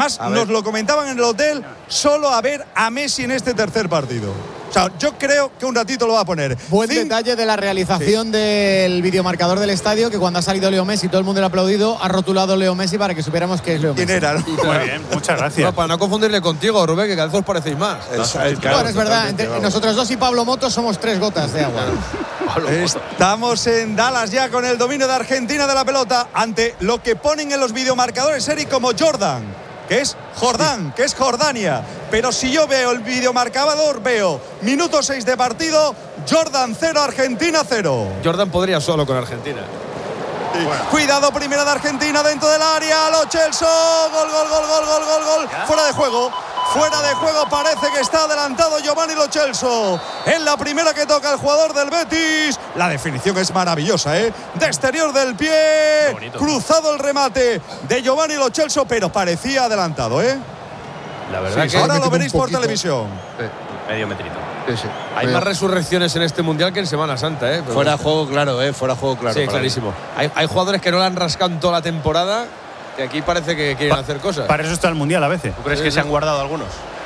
Además, nos lo comentaban en el hotel, solo a ver a Messi en este tercer partido. O sea, yo creo que un ratito lo va a poner. Buen detalle de la realización del videomarcador del estadio, que cuando ha salido Leo Messi, todo el mundo le ha aplaudido, ha rotulado Leo Messi para que supiéramos que es Leo Messi. ¿Quién era? Muy bien, muchas gracias. No, para no confundirle contigo, Rubén, que cada vez os parecéis más. Bueno, es verdad, entre nosotros dos y Pablo Moto somos 3 gotas de agua. Estamos en Dallas ya con el dominio de Argentina de la pelota ante lo que ponen en los videomarcadores, Eric, como Jordan, que es Jordán, que es Jordania. Pero si yo veo el videomarcador, veo minuto 6 de partido, Jordan 0, Argentina 0. Jordan podría solo con Argentina. Bueno. Cuidado, primera de Argentina dentro del área, Lo Celso, gol. Fuera de juego. Fuera de juego, parece que está adelantado Giovanni Lo Celso. En la primera que toca el jugador del Betis. La definición es maravillosa, ¿eh? De exterior del pie. Cruzado el remate de Giovanni Lo Celso, pero parecía adelantado, ¿eh? La verdad que ahora lo veréis por televisión. Medio metrito. Sí. Hay más resurrecciones en este mundial que en Semana Santa, ¿eh? Pero fuera de juego, claro, fuera de juego, claro. Sí, clarísimo. Hay jugadores que no la han rascado en toda la temporada, que aquí parece que quieren hacer cosas. Para eso está el mundial a veces. ¿Tú crees que se han guardado algunos?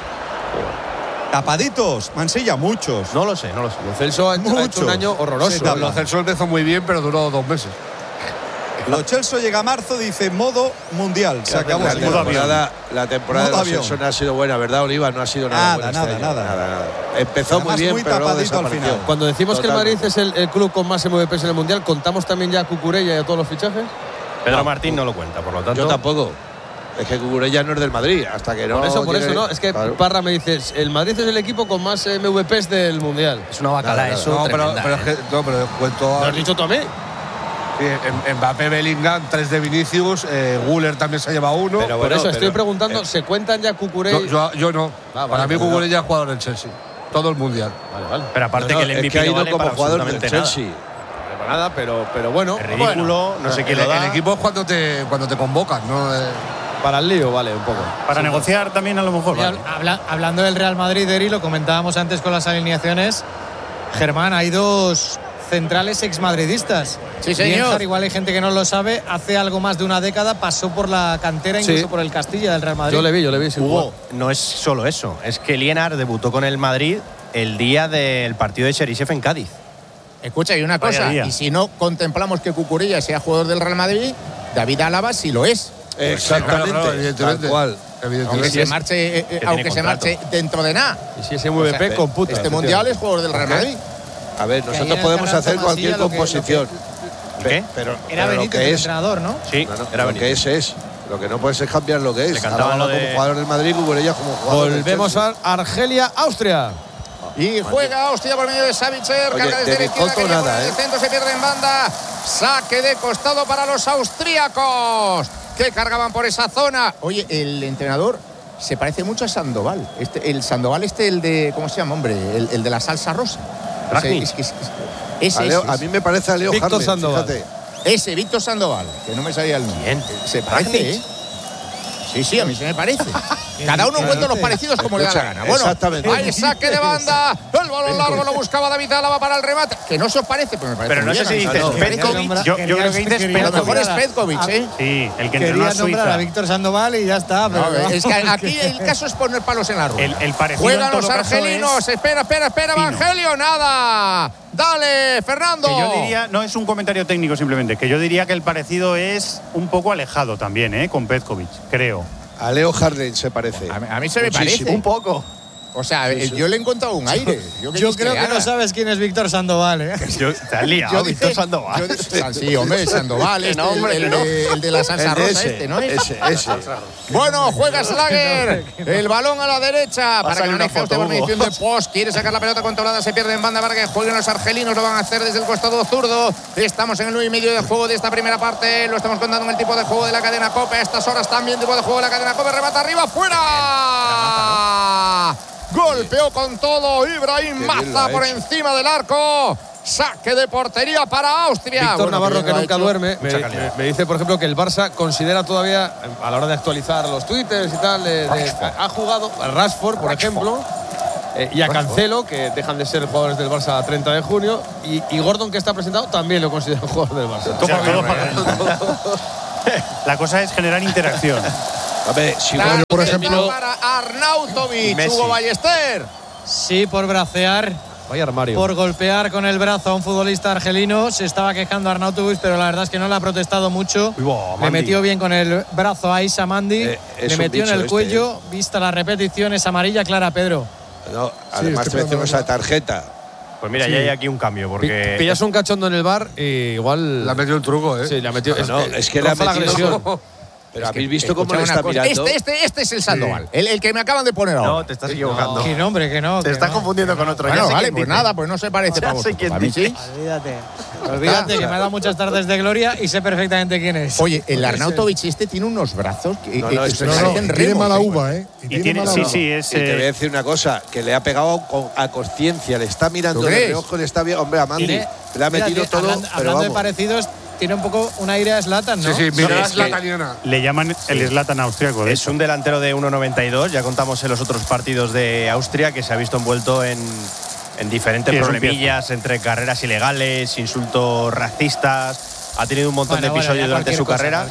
Tapaditos, Mansilla, muchos. No lo sé. Lo Celso ha hecho un año horroroso. Sí, Lo Celso empezó muy bien, pero duró 2 meses. Lo Celso llega a marzo, dice modo mundial. Se acabó. La temporada de Lo Celso no ha sido buena, ¿verdad, Oliva? No ha sido nada buena. Nada. Empezó muy bien, pero luego desapareció. Al final. Cuando decimos que el Madrid es el club con más MVPs en el mundial, ¿contamos también ya a Cucurella y a todos los fichajes? Pedro Martín no lo cuenta, por lo tanto. Yo tampoco. Es que Cucurella no es del Madrid, hasta que no. Por eso no. Es que claro. Parra me dice, el Madrid es el equipo con más MVPs del mundial. Es una bacala eso. No, pero es que cuento. ¿Lo has dicho tú a mí? Sí, Mbappé, Bellingham, 3 de Vinicius, Güler también se ha llevado 1. Pero por eso estoy preguntando, ¿se cuentan ya Cucurella? Yo no. Para mí Cucurella es jugador del Chelsea. Todo el mundial. Vale. Pero aparte que el MVP es que ha ido no vale como para jugador del Chelsea. Para nada, pero bueno. Es ridículo, no sé quién lo da. El equipo es cuando te convocan, ¿no? Para el lío, vale, un poco. Para negociar también a lo mejor. Vale. Hablando del Real Madrid, Eri, lo comentábamos antes con las alineaciones. Germán, hay 2 centrales exmadridistas. Sí, señor. Lienhard, igual hay gente que no lo sabe, hace algo más de una década pasó por la cantera, incluso por el Castilla del Real Madrid. Yo le vi. Hugo, no es solo eso, es que Lienhard debutó con el Madrid el día del partido de Cheryshev en Cádiz. Escucha, y una cosa, y si no contemplamos que Cucurella sea jugador del Real Madrid, David Álava sí lo es. Exactamente, claro, evidentemente. Aunque se marche dentro de nada. Y si ese MVP computa. Este mundial es jugador del Real Madrid. A ver, nosotros podemos hacer cualquier composición. ¿Qué? Pero Benítez el entrenador, ¿no? Sí, era lo que es. Lo que no puedes es cambiar lo que es. Le cantaban lo de como jugador del Madrid, Cucurella como jugador del Chelsea. Volvemos a Argelia, Austria. Y juega Austria por medio de Savitzer, carga desde la izquierda, que nada, el centro se pierde en banda, saque de costado para los austríacos, que cargaban por esa zona. Oye, el entrenador se parece mucho a Sandoval. El Sandoval el de, ¿cómo se llama, hombre? El de la salsa rosa. Ese. A mí me parece a Leo Víctor Sandoval. Fíjate. Ese, Víctor Sandoval, que no me sabía el nombre. ¿Quién? Se parece, ¿eh? Sí, a mí se me parece. Cada uno encuentra los parecidos como le da la gana. Bueno, exactamente. hay saque de banda. El balón largo lo buscaba David Álava para el remate. Que no se os parece, pero me parece. Pero no sé si dices Petkovic. Yo creo que dices Petkovic. A lo mejor es Petkovic, ¿eh? Sí, el que entrenó a nombrar a Suiza. Víctor Sandoval y ya está. Pero no, es que aquí el caso es poner palos en la rueda. El parecido juegan en todo los caso argelinos. Espera, Evangelio. Nada. Dale, Fernando. Que yo diría, no es un comentario técnico simplemente, que yo diría que el parecido es un poco alejado también, con Petkovic, creo. A Leo Harden se parece. A mí se me parece. Un poco. O sea, yo le he encontrado un aire. Yo creo que no sabes quién es Víctor Sandoval, ¿eh? Te has liado, Víctor Sandoval. Sí, hombre, Sandoval. El de la salsa rosa, ¿no es? Ese. Bueno, juega Slager. El balón a la derecha. Para que no deje usted por medición de post. Quiere sacar la pelota controlada. Se pierde en banda para que jueguen los argelinos. Lo van a hacer desde el costado zurdo. Estamos en el 9 y medio de juego de esta primera parte. Lo estamos contando en el tipo de juego de la cadena COPE. A estas horas también tipo de juego de la cadena COPE. Remata arriba, fuera. Golpeó con todo Ibrahim Maza por encima del arco. Saque de portería para Austria. Víctor Navarro, que nunca duerme, me dice, por ejemplo, que el Barça considera todavía, a la hora de actualizar los twitters y tal, ha jugado a Rashford, por ejemplo, y a Cancelo, que dejan de ser jugadores del Barça a 30 de junio, y Gordon, que está presentado, también lo considera jugador del Barça. La cosa es generar interacción. A ver, si por ejemplo, para Arnautovic, Hugo Ballester. Sí, por bracear. Vaya armario. Por golpear con el brazo a un futbolista argelino. Se estaba quejando Arnautovic, pero la verdad es que no le ha protestado mucho. Le metió bien con el brazo a Issa Mandi. Le metió en el cuello. Vista la repetición, es amarilla clara, Pedro. No, además te metemos esa tarjeta. Pues mira, ya hay aquí un cambio, porque… Pillas un cachondo en el bar y igual… Le ha metido un truco, ¿eh? Sí, le ha metido… es que le ha metido… agresión. Pero habéis visto cómo le está mirando. Este es el Sandoval, el que me acaban de poner ahora. No, te estás equivocando. Que no, hombre, que no. Te estás confundiendo con otro. Bueno, vale, pues nada, pues no se parece para vosotros. Quién dice. Olvídate, que me ha dado muchas tardes de gloria y sé perfectamente quién es. Oye, el Arnautovic tiene unos brazos que tiene mala uva, ¿eh? Sí, es… Y te voy a decir una cosa, que le ha pegado a conciencia, le está mirando de reojo, le está bien. Hombre, a Mandi le ha metido todo. Hablando de parecidos, tiene un poco un aire a Zlatan, ¿no? Sí, mira la Zlataniana. Le llaman el Zlatan austriaco. Es un delantero de 1,92. Ya contamos en los otros partidos de Austria que se ha visto envuelto en diferentes problemillas entre carreras ilegales, insultos racistas. Ha tenido un montón de episodios durante su carrera.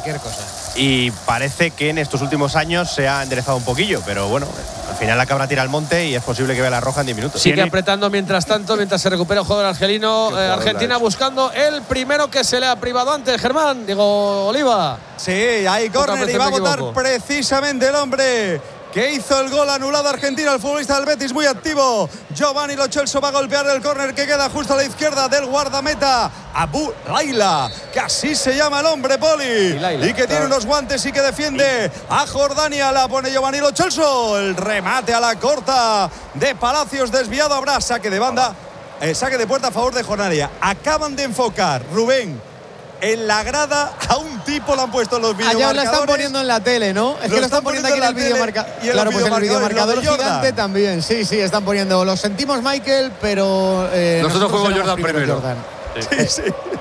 Y parece que en estos últimos años se ha enderezado un poquillo, pero bueno, al final la cabra tira al monte y es posible que vea la roja en 10 minutos. Sigue apretando mientras tanto, mientras se recupera el jugador argelino. Argentina buscando el primero que se le ha privado antes, Germán, digo, Oliva. Sí, hay córner y va a votar precisamente el hombre que hizo el gol anulado Argentina, el futbolista del Betis muy activo. Giovanni Lo Celso va a golpear el córner que queda justo a la izquierda del guardameta Abu Laila, que así se llama el hombre, Poli, y que tiene unos guantes y que defiende a Jordania. La pone Giovanni Lo Celso, el remate a la corta de Palacios desviado. Habrá saque de banda, saque de puerta a favor de Jordania. Acaban de enfocar, Rubén, en la grada a un tipo, lo han puesto en los videomarcadores. Allá lo están poniendo en la tele, ¿no? Es que lo están poniendo aquí en el videomarcador. Claro, pues en el videomarcador gigante también. Sí, están poniendo. Lo sentimos, Michael, pero nosotros fuimos Jordan primero. Sí.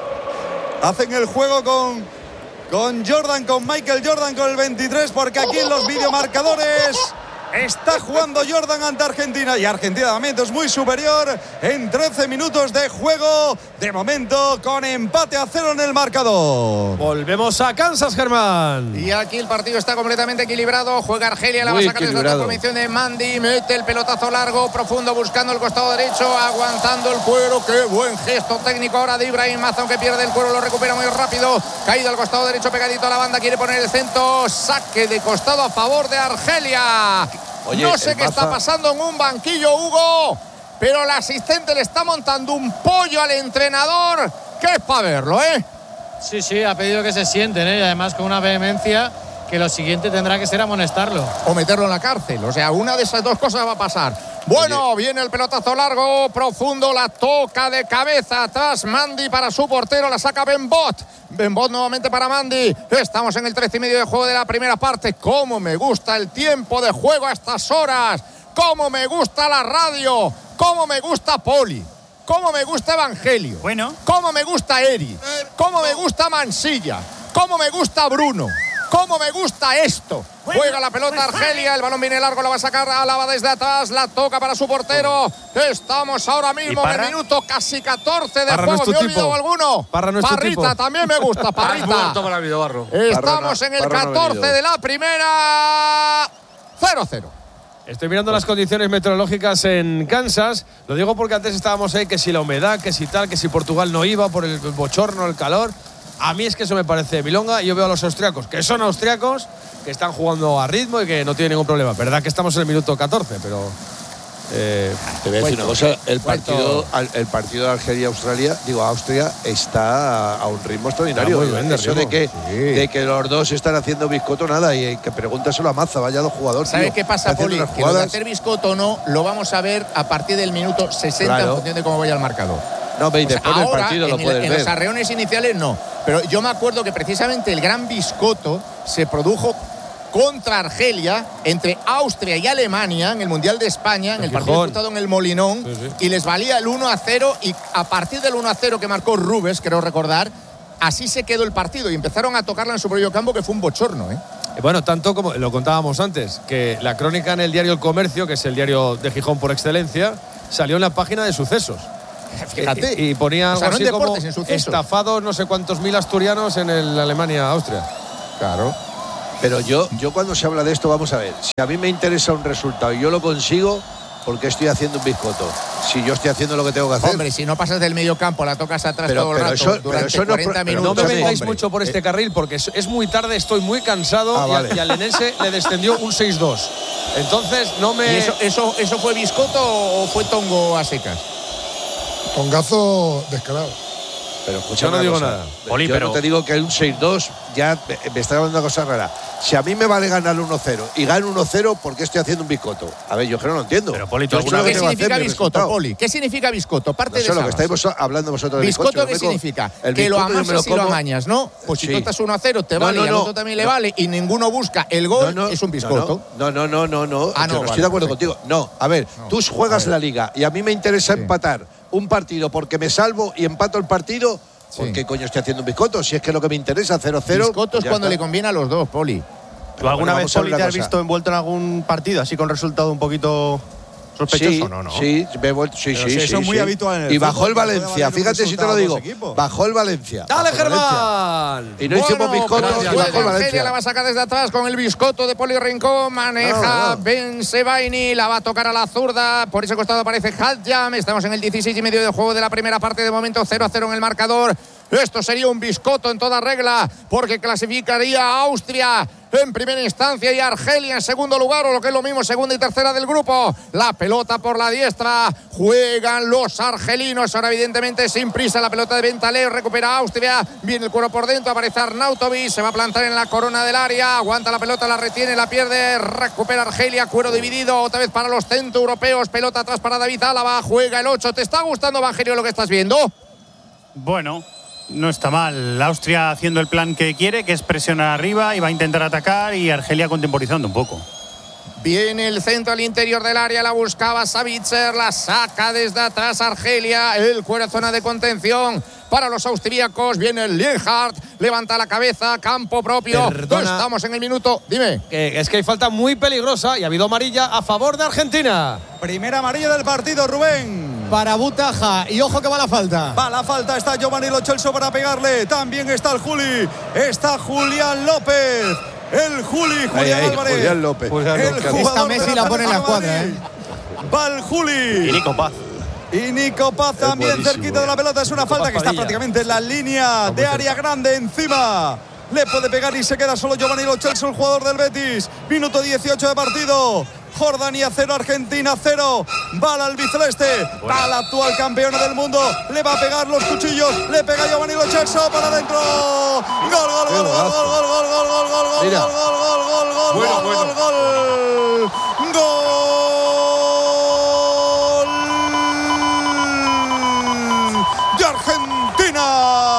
Hacen el juego con Jordan, con Michael Jordan, con el 23, porque aquí en los videomarcadores está jugando Jordan ante Argentina, y Argentina de momento es muy superior en 13 minutos de juego, de momento con empate a 0 en el marcador. Volvemos a Kansas, Germán. Y aquí el partido está completamente equilibrado. Juega Argelia, la va a sacar desde la comisión de Mandi, mete el pelotazo largo, profundo, buscando el costado derecho, aguantando el cuero. Qué buen gesto técnico ahora de Ibrahim Mazón, que pierde el cuero, lo recupera muy rápido, caído al costado derecho, pegadito a la banda, quiere poner el centro, saque de costado a favor de Argelia. Oye, no sé qué está pasando en un banquillo, Hugo, pero el asistente le está montando un pollo al entrenador, que es para verlo, ¿eh? Sí, ha pedido que se sienten, y además con una vehemencia que lo siguiente tendrá que ser amonestarlo. O meterlo en la cárcel, o sea, una de esas dos cosas va a pasar. Bueno, viene el pelotazo largo, profundo, la toca de cabeza atrás Mandi para su portero, la saca Benbot. Benbot nuevamente para Mandi. Estamos en el 13 y medio de juego de la primera parte. Cómo me gusta el tiempo de juego a estas horas. Cómo me gusta la radio. Cómo me gusta Poli. Cómo me gusta Evangelio. Bueno. Cómo me gusta Eri. Cómo me gusta Mansilla. Cómo me gusta Bruno. ¡Cómo me gusta esto! Juega la pelota Argelia, el balón viene largo, la va a sacar Álava desde atrás, la toca para su portero. Estamos ahora mismo en el minuto casi 14 de juego. ¿Me he olvidado alguno? Parrita, también me gusta, Parrita. Estamos en el 14 de la primera. 0-0. Estoy mirando las condiciones meteorológicas en Kansas. Lo digo porque antes estábamos ahí, que si la humedad, que si tal, que si Portugal no iba por el bochorno, el calor. A mí es que eso me parece milonga. Yo veo a los austriacos, que son austriacos, que están jugando a ritmo y que no tienen ningún problema. Verdad que estamos en el minuto 14, pero… te voy a decir una cosa. El partido de Argelia-Australia, Austria, está a un ritmo extraordinario. Eso de que los dos están haciendo biscoto, nada. Y que pregúntaselo a Mazza, vaya dos jugadores. ¿Sabes qué pasa, Poli? Que lo de hacer biscoto no lo vamos a ver a partir del minuto 60, en función de cómo vaya el marcador. No, veis, después del partido lo puedes ver. En los arreones iniciales no. Pero yo me acuerdo que precisamente el gran biscoto se produjo contra Argelia, entre Austria y Alemania, en el Mundial de España, en el partido disputado en el Molinón, y les valía el 1-0, y a partir del 1-0 que marcó Rubens, creo recordar, así se quedó el partido, y empezaron a tocarla en su propio campo, que fue un bochorno, ¿eh? Bueno, tanto como lo contábamos antes, que la crónica en el diario El Comercio, que es el diario de Gijón por excelencia, salió en la página de sucesos. Fíjate. Y ponía algo así como estafados no sé cuántos mil asturianos en el Alemania-Austria. Claro. Pero yo cuando se habla de esto, vamos a ver, si a mí me interesa un resultado y yo lo consigo, ¿por qué estoy haciendo un bizcoto? Si yo estoy haciendo lo que tengo que hacer. Hombre, si no pasas del medio campo, la tocas atrás todo el rato durante 40 minutos. No me vengáis mucho por este carril porque es muy tarde, estoy muy cansado y al Lenense le descendió un 6-2. Entonces no me… ¿Y eso fue bizcoto o fue tongo a secas? Tongazo descarado. Pero escucha, yo no digo nada. Poli, yo no te digo que un 6-2 ya me está hablando una cosa rara. Si a mí me vale ganar 1-0 y gano 1-0, ¿por qué estoy haciendo un bizcoto? A ver, yo que no lo entiendo. Pero, Poli, ¿qué significa bizcoto, Poli? ¿Qué significa bizcoto? Parte de lo que estáis hablando vosotros de bizcocho. ¿Bizcoto qué significa? Que lo amasas y lo amañas, ¿no? Pues si tú estás 1-0, te vale y al otro también le vale y ninguno busca el gol, es un bizcoto. No. Yo no estoy de acuerdo contigo. No, a ver, tú juegas la liga y a mí me interesa empatar un partido porque me salvo y empato el partido. ¿Por qué coño estoy haciendo un bizcoto? Si es que lo que me interesa, 0-0. Bizcoto es cuando le conviene a los dos, Poli. ¿Tú alguna vez, Poli, te has visto envuelto en algún partido así con resultado un poquito sospechoso? No. Sí, me he vuelto. Sí. Eso es muy habitual en el y bajó fútbol, el Valencia, fíjate si te lo digo. Bajó el Valencia. ¡Dale, Germán! Y no hicimos bizcoto y bajó el Valencia. La va a sacar desde atrás con el bizcoto de Poli Rincón. Maneja Ben Sebaini, la va a tocar a la zurda. Por ese costado aparece Hadjam. Estamos en el 16 y medio de juego de la primera parte. De momento 0-0 en el marcador. Esto sería un bizcoto en toda regla porque clasificaría a Austria en primera instancia y Argelia en segundo lugar, o lo que es lo mismo, segunda y tercera del grupo. La pelota por la diestra, juegan los argelinos, ahora evidentemente sin prisa. La pelota de Bentaleb, recupera Austria, viene el cuero por dentro, aparece Arnautovic, se va a plantar en la corona del área, aguanta la pelota, la retiene, la pierde, recupera Argelia, cuero dividido, otra vez para los centroeuropeos, pelota atrás para David Álava, juega el 8. ¿Te está gustando, Evangelio, lo que estás viendo? Bueno, no está mal. Austria haciendo el plan que quiere, que es presionar arriba y va a intentar atacar, y Argelia contemporizando un poco. Viene el centro al interior del área, la buscaba Savitzer, la saca desde atrás Argelia, el cuero zona de contención para los austríacos, viene el Lienhardt, levanta la cabeza, campo propio. Perdona. Estamos en el minuto, dime. Es que hay falta muy peligrosa y ha habido amarilla a favor de Argentina. Primera amarilla del partido, Rubén. Para Butaja, y ojo que va la falta. Va la falta, está Giovanni Lo Celso para pegarle, también está el Juli, está Julián López. El Julián Álvarez. Julián López. Esta Messi la pone en la escuadra, Va el Juli. Y Nico Paz. Y Nico Paz también cerquita de la pelota. Es una falta que está prácticamente en la línea de área grande encima. Le puede pegar y se queda solo Giovanni Lo Celso, el jugador del Betis. Minuto 18 de partido. Jordania 0, Argentina 0. Va al albiceleste, va al actual campeona del mundo. Le va a pegar los cuchillos. Le pega Giovanni Lo Celso para adentro. Gol, gol, gol, gol, gol, gol, gol, gol, gol, gol, gol, Mira. gol, gol, gol, gol, Bueno, gol, bueno. gol, gol. Gol de Argentina.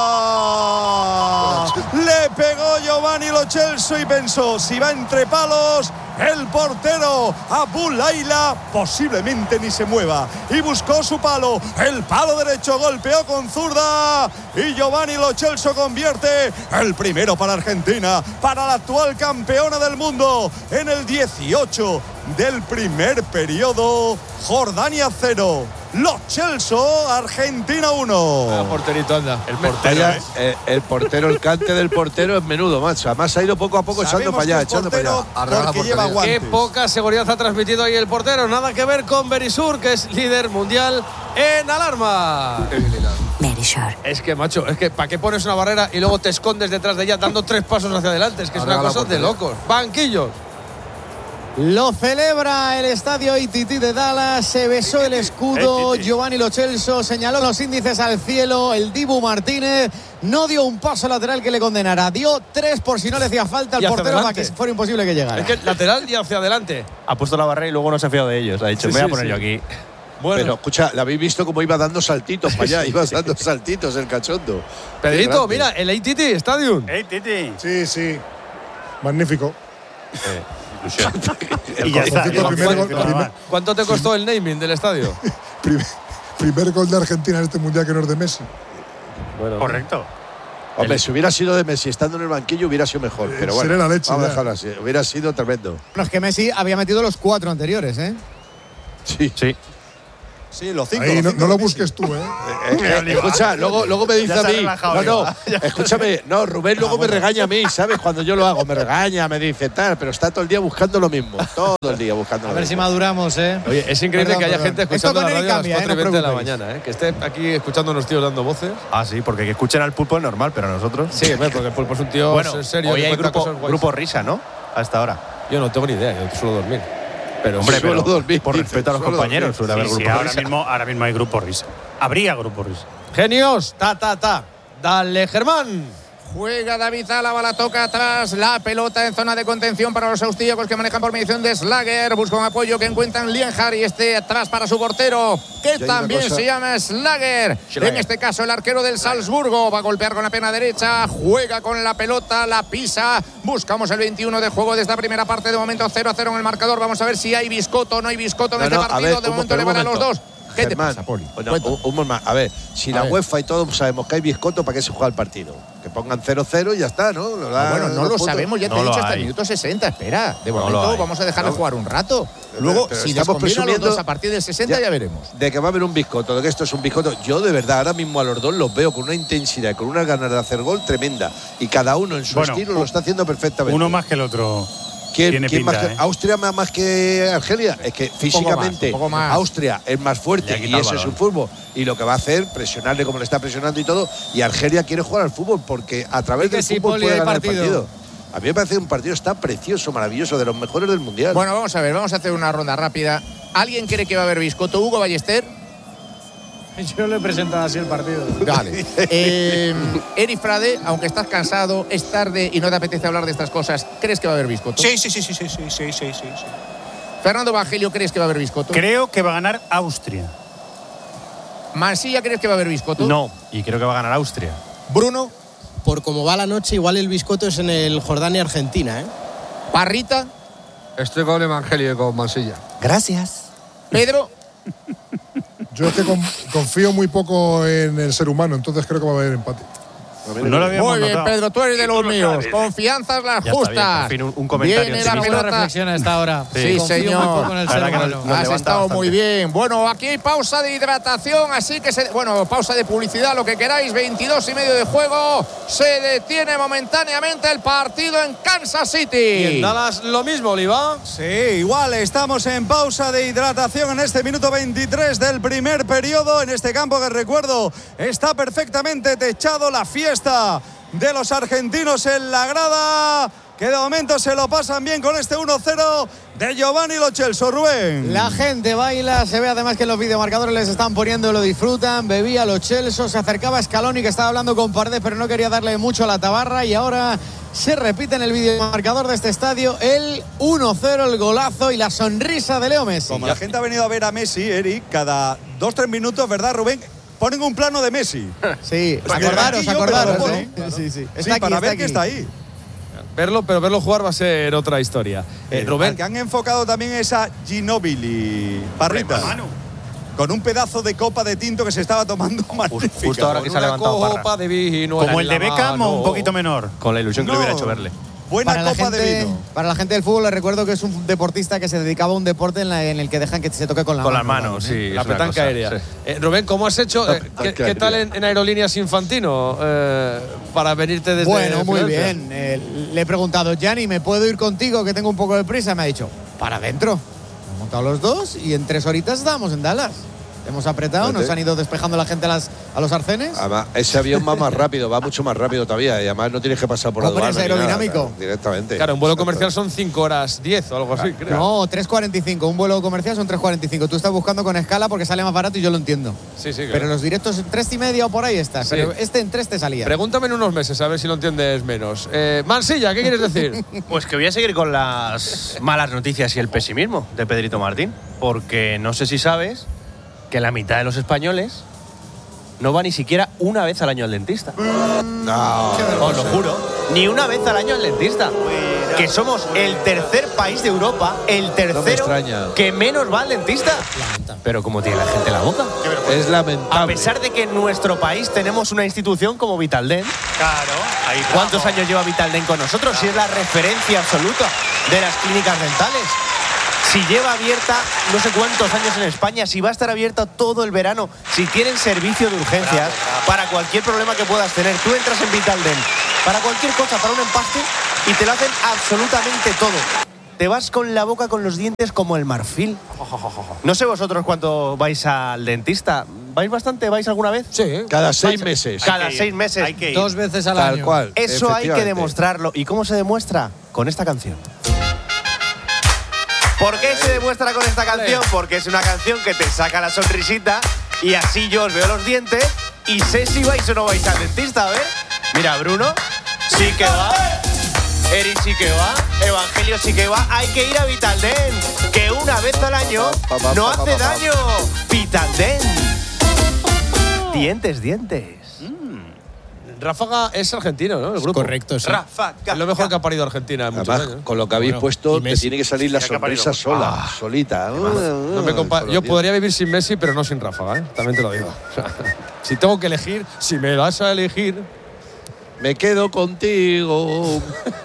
Le pegó Giovanni Lo Celso y pensó, si va entre palos, el portero Abu Laila posiblemente ni se mueva, y buscó su palo, el palo derecho, golpeó con zurda y Giovanni Lo Celso convierte el primero para Argentina, para la actual campeona del mundo, en el 18 del primer periodo. Jordania 0, Lo Celso, Argentina 1. Porterito, anda. El portero. El portero, el cante del portero es menudo, macho. Además ha ido poco a poco echando para allá, echando para allá. Porque lleva guantes. Qué poca seguridad ha transmitido ahí el portero. Nada que ver con Berisur, que es líder mundial en alarma. Es que, macho, es que ¿para qué pones una barrera y luego te escondes detrás de ella dando 3 pasos hacia adelante? Es que es una cosa de locos. Banquillos. Lo celebra el estadio ITT de Dallas. Se besó el escudo. Giovanni Lo Celso señaló los índices al cielo. El Dibu Martínez no dio un paso lateral que le condenara. Dio 3 por si no le hacía falta al portero para que fuera imposible que llegara. Es que lateral y hacia adelante. Ha puesto la barrera y luego no se ha fiado de ellos. Ha dicho, me voy a poner yo aquí. Bueno. Pero escucha, ¿la habéis visto cómo iba dando saltitos para allá? Iba dando saltitos el cachondo. Pedrito, mira, el ATT Stadium. Sí. Magnífico. Y ya está. ¿Cuánto te costó el naming del estadio? Primer gol de Argentina en este mundial que no es de Messi. Bueno, correcto. Hombre, si hubiera sido de Messi estando en el banquillo hubiera sido mejor. Pero bueno, seré la leche, vamos a ya. dejarlo así. Hubiera sido tremendo. Bueno, es que Messi había metido los 4 anteriores, ¿eh? Sí. Sí, los 5. Ahí no lo busques tú, ¿eh? Escucha, luego me dice a mí. Escúchame. No, Rubén luego me regaña a mí, ¿sabes? Cuando yo lo hago, me regaña, me dice tal, pero está todo el día buscando lo mismo. Todo el día buscando lo mismo. A ver si maduramos, ¿eh? Oye, es increíble que haya gente escuchando la radio cambia, a las 4:20 de la mañana, ¿eh? Que esté aquí escuchando a unos tíos dando voces. Ah, sí, porque que escuchen al Pulpo es normal, pero a nosotros. Sí, porque el Pulpo es un tío serio. Hoy hay grupo risa, ¿no? Hasta ahora. Yo no tengo ni idea, yo suelo dormir. Pero, hombre, por respeto a los compañeros, suele haber grupo risa. Ahora mismo hay grupo risa. Habría grupo risa. Genios, Dale, Germán. Juega David Álava, la toca atrás, la pelota en zona de contención para los austríacos que manejan por mediación de Slager. Busca un apoyo que encuentran Lienhard y atrás para su portero, que también se llama Slager. En este caso, el arquero del Salzburgo va a golpear con la pierna derecha, juega con la pelota, la pisa. Buscamos el 21 de juego de esta primera parte. De momento 0-0 en el marcador. Vamos a ver si hay biscoto o no hay biscoto en este partido. De momento le van a los dos. ¿Qué Germán, te pasa, Poli? A ver, si la UEFA y todos sabemos que hay biscoto, ¿para qué se juega el partido? Que pongan 0-0 y ya está, ¿no? Bueno, no lo sabemos, ya te he dicho hasta el minuto 60. Espera, de momento vamos a dejarlo jugar un rato. Luego, si les conviene a los dos a partir del 60, ya veremos. De que va a haber un biscoto, de que esto es un biscoto. Yo, de verdad, ahora mismo a los dos los veo con una intensidad y con unas ganas de hacer gol tremenda. Y cada uno en su estilo lo está haciendo perfectamente. Uno más que el otro. ¿Quién más que Austria más que Argelia? Es que físicamente un poco más. Austria es más fuerte y ese es su fútbol. Y lo que va a hacer, presionarle como le está presionando y todo. Y Argelia quiere jugar al fútbol porque a través del fútbol puede ganar el partido. A mí me parece un partido está precioso, maravilloso, de los mejores del Mundial. Bueno, vamos a ver, vamos a hacer una ronda rápida. ¿Alguien cree que va a haber biscoto? Hugo Ballester. Yo le he presentado así el partido. Vale. Eri Frade, aunque estás cansado, es tarde y no te apetece hablar de estas cosas, ¿crees que va a haber biscoto? Sí. Fernando Evangelio, ¿crees que va a haber biscoto? Creo que va a ganar Austria. Mansilla, ¿crees que va a haber biscoto? No, y creo que va a ganar Austria. Bruno. Por cómo va la noche, igual el biscoto es en el Jordania-Argentina, ¿eh? Parrita. Estoy con Evangelio y con Mansilla. Gracias. Pedro. Yo es que confío muy poco en el ser humano, entonces creo que va a haber empate. Muy bien, Pedro, tú eres de los míos. Confianzas las justas. Bien, por fin un comentario. Viene la pelota. Reflexión a esta hora. Sí, señor. Has estado bastante. muy bien. Bueno, aquí hay pausa de hidratación, así que pausa de publicidad, lo que queráis. 22 y medio de juego. Se detiene momentáneamente el partido en Kansas City. Y en Dallas lo mismo, Oliva. Sí, igual estamos en pausa de hidratación en este minuto 23 del primer periodo en este campo que recuerdo está perfectamente techado. La fiesta de los argentinos en la grada, que de momento se lo pasan bien con este 1-0 de Giovanni Lo Celso. Rubén. La gente baila, se ve además que en los videomarcadores les están poniendo, lo disfrutan. Bebía Lo Celso, se acercaba a Scaloni, que estaba hablando con Paredes, pero no quería darle mucho a la tabarra, y ahora se repite en el videomarcador de este estadio el 1-0, el golazo y la sonrisa de Leo Messi. Como la gente ha venido a ver a Messi, Eric, cada 2-3 minutos, ¿verdad, Rubén? Ponen un plano de Messi. Sí, acordaros, ¿eh? Sí. Está aquí, para ver que está ahí. Pero verlo jugar va a ser otra historia. Rubén. Al que han enfocado también es a Ginóbili, Parrita. Con un pedazo de copa de tinto que se estaba tomando magnífica. Justo ahora que se ha levantado Parra. Parra. De vino. Como el de Beckham o un poquito menor. Con la ilusión que le hubiera hecho verle. Buena copa de vino. Para la gente del fútbol les recuerdo que es un deportista que se dedicaba a un deporte en el que dejan que se toque con la mano. Con las manos, sí. La petanca aérea. Sí. Rubén, ¿cómo has hecho? ¿Qué tal en Aerolíneas Infantino para venirte desde Bueno, muy Francia? bien. Le he preguntado, Gianni, ¿me puedo ir contigo que tengo un poco de prisa? Me ha dicho, para adentro. Hemos montado los dos y en 3 horitas estamos en Dallas. Hemos apretado, nos han ido despejando la gente a los arcenes. Además, ese avión va más rápido, va mucho más rápido todavía. Y además no tienes que pasar por aduana. Es aerodinámico. Nada, directamente. Claro, un vuelo comercial son 5 horas 10 o algo así, creo. No, 3.45. Un vuelo comercial son 3.45. Tú estás buscando con escala porque sale más barato y yo lo entiendo. Sí, claro. Pero los directos 3:30 o por ahí estás. Sí. Pero en 3 te salía. Pregúntame en unos meses a ver si lo entiendes menos. Mansilla, ¿qué quieres decir? Pues que voy a seguir con las malas noticias y el pesimismo de Pedrito Martín. Porque no sé si sabes que la mitad de los españoles no va ni siquiera una vez al año al dentista. No, os lo juro. Ni una vez al año al dentista. Que somos el tercer país de Europa, el tercero que menos va al dentista. Pero como tiene la gente la boca. Es lamentable. A pesar de que en nuestro país tenemos una institución como Vitaldent. Claro. Ahí ¿Cuántos años lleva Vitaldent con nosotros? Si es la referencia absoluta de las clínicas dentales. si lleva abierta no sé cuántos años en España, si va a estar abierta todo el verano, si tienen servicio de urgencias para cualquier problema que puedas tener. Tú entras en Vitaldent para cualquier cosa, para un empaste, y te lo hacen absolutamente todo. Te vas con la boca, con los dientes como el marfil. No sé vosotros cuánto vais al dentista. ¿Vais bastante? ¿Vais alguna vez? Sí. Cada 6 meses. Cada 6 meses. Hay que ir. 2 veces al año. Tal cual. Eso hay que demostrarlo. ¿Y cómo se demuestra? Con esta canción. ¿Por qué se demuestra con esta canción? Porque es una canción que te saca la sonrisita y así yo os veo los dientes y sé si vais o no vais al dentista. A ver. Mira, Bruno sí que va. Eri sí que va, Evangelio sí que va. Hay que ir a Vitaldent, que una vez al año no hace daño. Vitaldent. Dientes. Ráfaga es argentino, ¿no? El grupo. Correcto, sí. Ráfaga. Es lo mejor que ha parido Argentina en muchos Además, años. con lo que habéis puesto, te tiene que salir la Mira que ha sonrisa parido. sola, solita. No me yo podría vivir sin Messi, pero no sin Ráfaga, ¿eh? También te lo digo. O sea, si tengo que elegir, si me das a elegir… Me quedo contigo.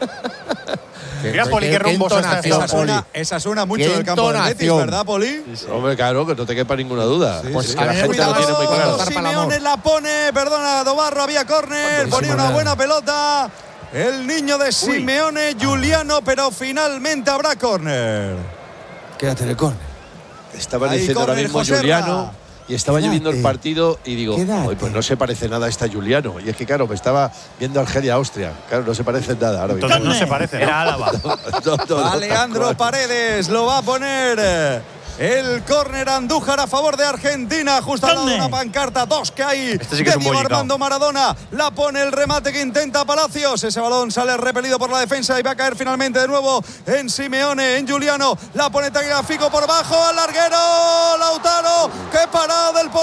Mira, Poli, qué rumbosa está esta. Esa suena mucho del campo del Betis, ¿verdad, Poli? Hombre, claro, que no te quepa ninguna duda. Pues Es que la gente lo tiene muy claro. Simeone la pone, perdona, Dobarro, había córner, ponía una buena pelota. El niño de Simeone, Giuliano, pero finalmente habrá córner. Quédate en el córner. Estaba Ahí, diciendo ahora córner, mismo Joserra. Juliano y estaba yo viendo el Quédate. partido y digo, Quédate. "Oye, pues no se parece nada a esta Juliano". Y es que, claro, me estaba viendo Argelia-Austria. Claro, no se parece en nada ahora mismo. Entonces no se parece, ¿no? Era Álava. Alejandro Paredes lo va a poner. El córner Andújar a favor de Argentina. Justo al lado de una pancarta, 2 que hay. Este sí que es de un Diego bollicao. Armando Maradona. La pone el remate que intenta Palacios. Ese balón sale repelido por la defensa y va a caer finalmente de nuevo en Simeone, en Giuliano. La pone Tagliafico por bajo al larguero. Lautaro. ¡Qué parada del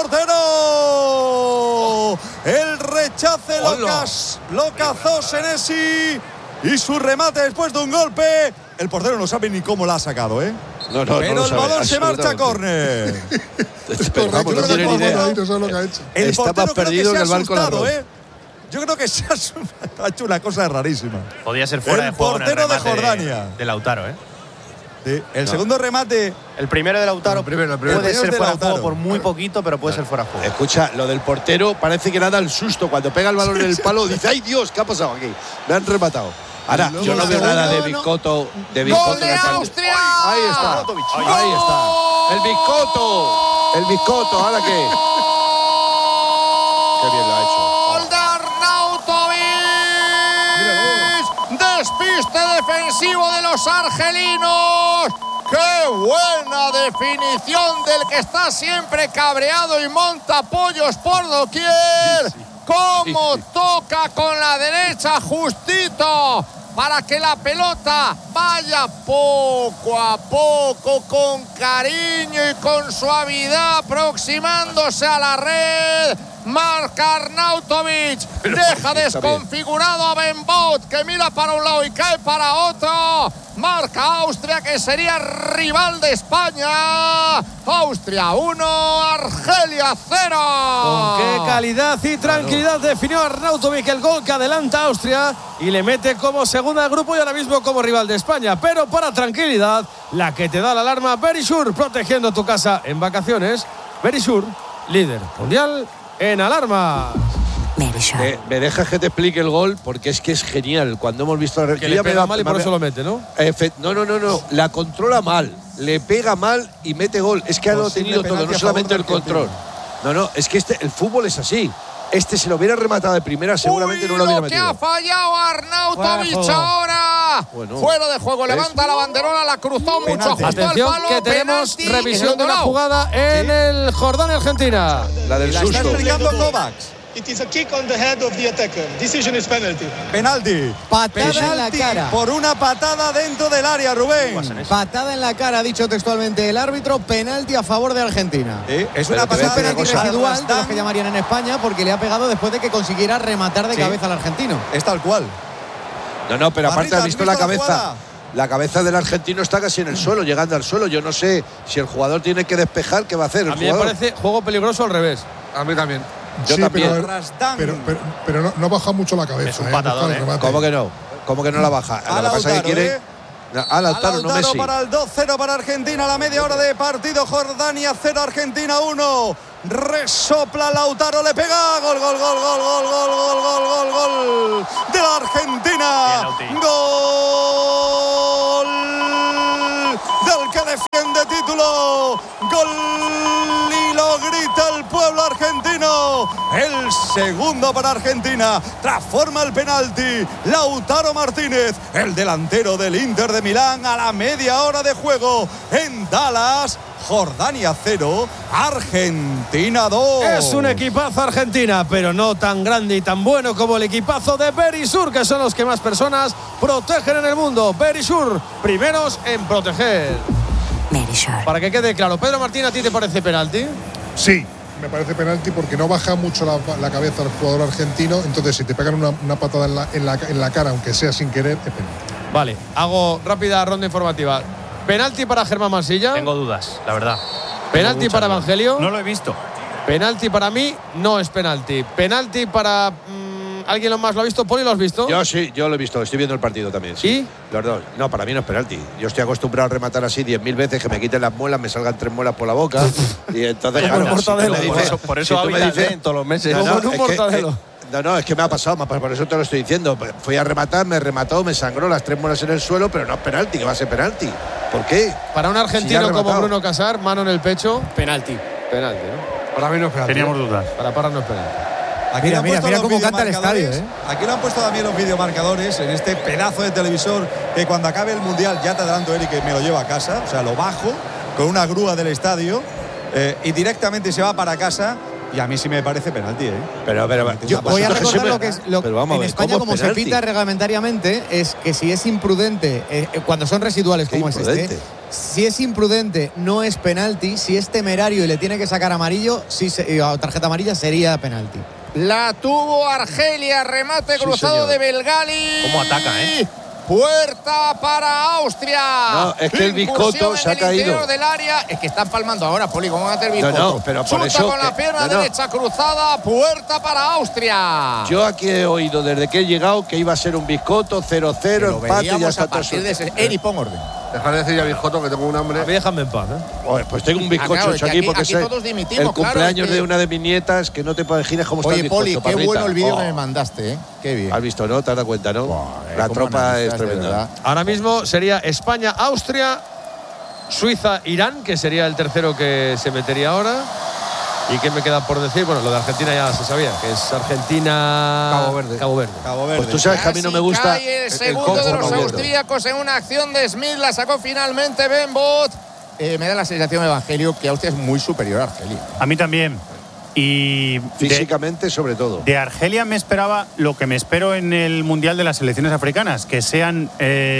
portero! El rechace lo cazó Senesi. Y su remate después de un golpe. El portero no sabe ni cómo la ha sacado, ¿eh? No, Pero lo el balón sabe, se marcha a absolutamente. córner. Pero vamos, no tiene ni idea. No sabe lo que ha hecho. El Está portero más creo perdido que que se el ha barco en la asustado, arroz. ¿eh? Yo creo que ha hecho una cosa rarísima. Podía ser fuera El de juego en el portero de remate Jordania. de Lautaro, ¿eh? Sí, el segundo remate. El primero de Lautaro El primero. puede El ser de fuera de juego Lautaro. por muy poquito, pero puede ser fuera de juego. Escucha, lo del portero parece que le da el susto. Cuando pega el balón en el palo, dice, ¡ay Dios! ¿Qué ha pasado aquí? Me han rematado. Ahora, yo no veo nada de Biscotto. ¡Gol de Austria! Ahí está. Ahí está. El Biscotto. El Biscotto. ¿Ahora qué? Qué bien lo ha hecho. ¡Gol de Arnautovic! ¡Despiste defensivo de los argelinos! ¡Qué buena definición del que está siempre cabreado y monta pollos por doquier! ¡Cómo toca con la derecha justito! Para que la pelota vaya poco a poco, con cariño y con suavidad, aproximándose a la red. Marca Arnautovic, deja desconfigurado a Ben Bout, que mira para un lado y cae para otro. Marca Austria, que sería rival de España. Austria 1, Argelia 0. Con qué calidad y tranquilidad definió Arnautovic el gol que adelanta a Austria y le mete como segunda del grupo y ahora mismo como rival de España. Pero para tranquilidad, la que te da la alarma, Verisur, protegiendo tu casa en vacaciones. Verisur, líder mundial en alarma. Me dejas que te explique el gol porque es que es genial. Cuando hemos visto Que le pega mal y por eso lo mete, ¿no? No. La controla mal. Le pega mal y mete gol. Es que ha tenido todo, no solamente el control. No, es que el fútbol es así. Se lo hubiera rematado de primera, seguramente no lo hubiera metido. Que ha fallado Arnautovic ahora. Bueno, fuera de juego, levanta la banderola, la cruzó mucho justo Atención, al palo. que tenemos penalti, revisión de una Donau. jugada en el Jordania-Argentina. La del La está susto. explicando Kovacs. It is a kick on the head of the attacker. Decision is penalty. Penalti. Patada en la Penalti cara. por una patada dentro del área, Rubén. Patada en la cara, ha dicho textualmente el árbitro. Penalti a favor de Argentina. Sí, es Pero una te voy a patada decir una Penalti cosa. residual de los que llamarían en España porque le ha pegado después de que consiguiera rematar de Sí. cabeza al argentino. Es tal cual. No, pero aparte Barrita, has visto la cabeza. jugada? La cabeza del argentino está casi en el suelo, llegando al suelo. Yo no sé si el jugador tiene que despejar, ¿qué va a hacer el A mí me jugador? parece juego peligroso al revés. A mí también. Yo Sí, también. pero no baja mucho la cabeza. Es un patador, busca el remate. ¿Cómo que no? ¿Cómo que no la baja? Lo que pasa es que quiere. A Lautaro, no Messi. Para el 2-0 para Argentina, a la media hora de partido. Jordania 0, Argentina 1. Resopla Lautaro, le pega. Gol de la Argentina. Gol del que defiende título. Gol y lo grita el pueblo argentino. El segundo para Argentina. Transforma el penalti Lautaro Martínez, el delantero del Inter de Milán, a la media hora de juego en Dallas. Jordania 0, Argentina 2. Es un equipazo Argentina, pero no tan grande y tan bueno como el equipazo de Berisur, que son los que más personas protegen en el mundo. Berisur, primeros en proteger. Berisur. Para que quede claro, Pedro Martín, ¿a ti te parece penalti? Sí, me parece penalti porque no baja mucho la cabeza al jugador argentino. Entonces, si te pegan una patada en la cara, aunque sea sin querer, es penalti. Vale, hago rápida ronda informativa. ¿Penalti para Germán Mansilla? Tengo dudas, la verdad. ¿Penalti para Evangelio? No lo he visto. Penalti para mí, no es penalti. Penalti para… ¿alguien más lo ha visto? ¿Poli, lo has visto? Yo sí, yo lo he visto. Estoy viendo el partido también. Sí. ¿Y? Los dos. No, para mí no es penalti. Yo estoy acostumbrado a rematar así 10.000 veces, que me quiten las muelas, me salgan 3 muelas por la boca. Y entonces, claro, por eso hábitat en todos los meses. No, es que me ha pasado, por eso te lo estoy diciendo. Fui a rematar, me remató, me sangró las 3 muelas en el suelo, pero no es penalti, que va a ser penalti. ¿Por qué? Para un argentino como Bruno Casar, mano en el pecho. Penalti. Penalti, ¿no? Para mí no es penalti. Teníamos dudas. Para Parra no es penalti. Aquí mira cómo canta el estadio, ¿eh? Aquí lo han puesto también los videomarcadores en este pedazo de televisor que cuando acabe el Mundial, ya te adelanto, Eric, que me lo llevo a casa. O sea, lo bajo con una grúa del estadio y directamente se va para casa. Y a mí sí me parece penalti, ¿eh? Pero yo voy a recordar lo que es en España, como se pita reglamentariamente, es que si es imprudente, cuando son residuales como es este, si es imprudente no es penalti, si es temerario y le tiene que sacar amarillo, o tarjeta amarilla, sería penalti. La tuvo Argelia, remate cruzado de Belgali. ¿Cómo ataca, Puerta para Austria. No, es que el Biscotto se ha caído. Del área. Es que están palmando ahora, Poli, ¿cómo va a hacer Biscotto? No, pero por eso con la pierna derecha cruzada, puerta para Austria. Yo aquí he oído desde que he llegado que iba a ser un Biscotto 0-0, empate y ya está todo eso. Eri, pon orden. Dejar de decir ya Biscotto, que tengo un hambre. A mí déjame en paz, Pues tengo un bizcocho hecho aquí porque es el cumpleaños de una de mis nietas, que no te imaginas cómo está el bizcocho. Oye, Poli, qué bueno el vídeo que me mandaste, Qué bien. Has visto, ¿no? Te has dado cuenta, ¿no? La tropa es tremenda. Ahora mismo sería España, Austria, Suiza, Irán, que sería el tercero que se metería ahora. ¿Y qué me queda por decir? Bueno, lo de Argentina ya se sabía, que es Argentina… Cabo Verde. Pues tú sabes que a mí no me gusta… El segundo de los austríacos en una acción de Smith, la sacó finalmente Ben Bot. Me da la sensación, Evangelio, que Austria es muy superior a Argelia. A mí también. Y físicamente, sobre todo. De Argelia me esperaba lo que me espero en el Mundial de las selecciones africanas, que sean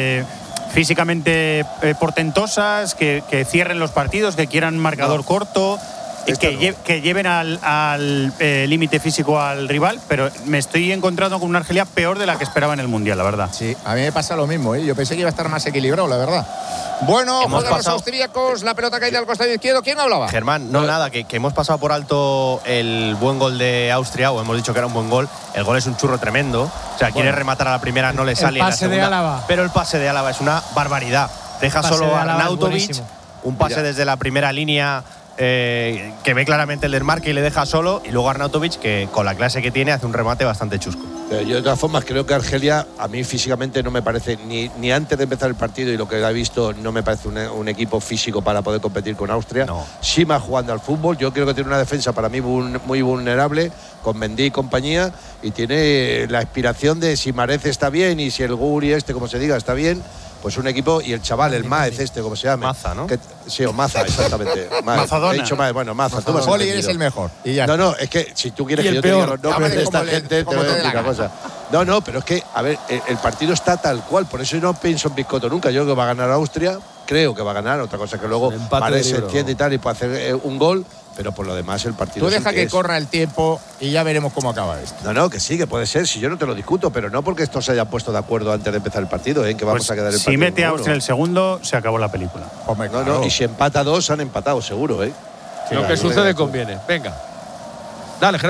físicamente portentosas, que cierren los partidos, que quieran marcador corto. Que lleven al límite físico al rival, pero me estoy encontrando con una Argelia peor de la que esperaba en el Mundial, la verdad. Sí, a mí me pasa lo mismo, Yo pensé que iba a estar más equilibrado, la verdad. Bueno, juegan los austríacos, la pelota caída al costado izquierdo. ¿Quién hablaba? Germán, nada, que hemos pasado por alto el buen gol de Austria, o hemos dicho que era un buen gol. El gol es un churro tremendo. O sea, quiere rematar a la primera, no le sale. El pase de Álava. Pero el pase de Álava es una barbaridad. Deja solo a Arnautovic, un pase desde la primera línea. Que ve claramente el desmarque y le deja solo, y luego Arnautovic, que con la clase que tiene hace un remate bastante chusco. Yo de todas formas creo que Argelia a mí físicamente no me parece, ni antes de empezar el partido y lo que he visto, no me parece un equipo físico para poder competir con Austria. Sí más jugando al fútbol, yo creo que tiene una defensa para mí muy vulnerable, con Mendy y compañía, y tiene la aspiración de si Marez está bien y si el Guri como se diga, está bien, pues un equipo, y el chaval, el Maez como se llama. Maza, ¿no? Sí, o Maza, exactamente. Mazadona. He dicho Maez, bueno, Maza. Tú Poli, eres el mejor. Y ya no, es que si tú quieres que yo te diga los nombres de esta gente, te voy a decir una cosa. No, pero es que, a ver, el partido está tal cual, por eso yo no pienso en Biscotto nunca. Yo creo que va a ganar Austria, creo que va a ganar, otra cosa que luego Maez se entiende y tal, y puede hacer un gol. Pero por lo demás el partido… Tú deja que corra el tiempo y ya veremos cómo acaba esto. No, que sí, que puede ser. Si yo no te lo discuto, pero no porque estos se hayan puesto de acuerdo antes de empezar el partido, que vamos a quedar el partido. Si mete a Austria el segundo, se acabó la película. No, y si empata 2, han empatado seguro, Lo que sucede conviene. Venga. Dale, Germán.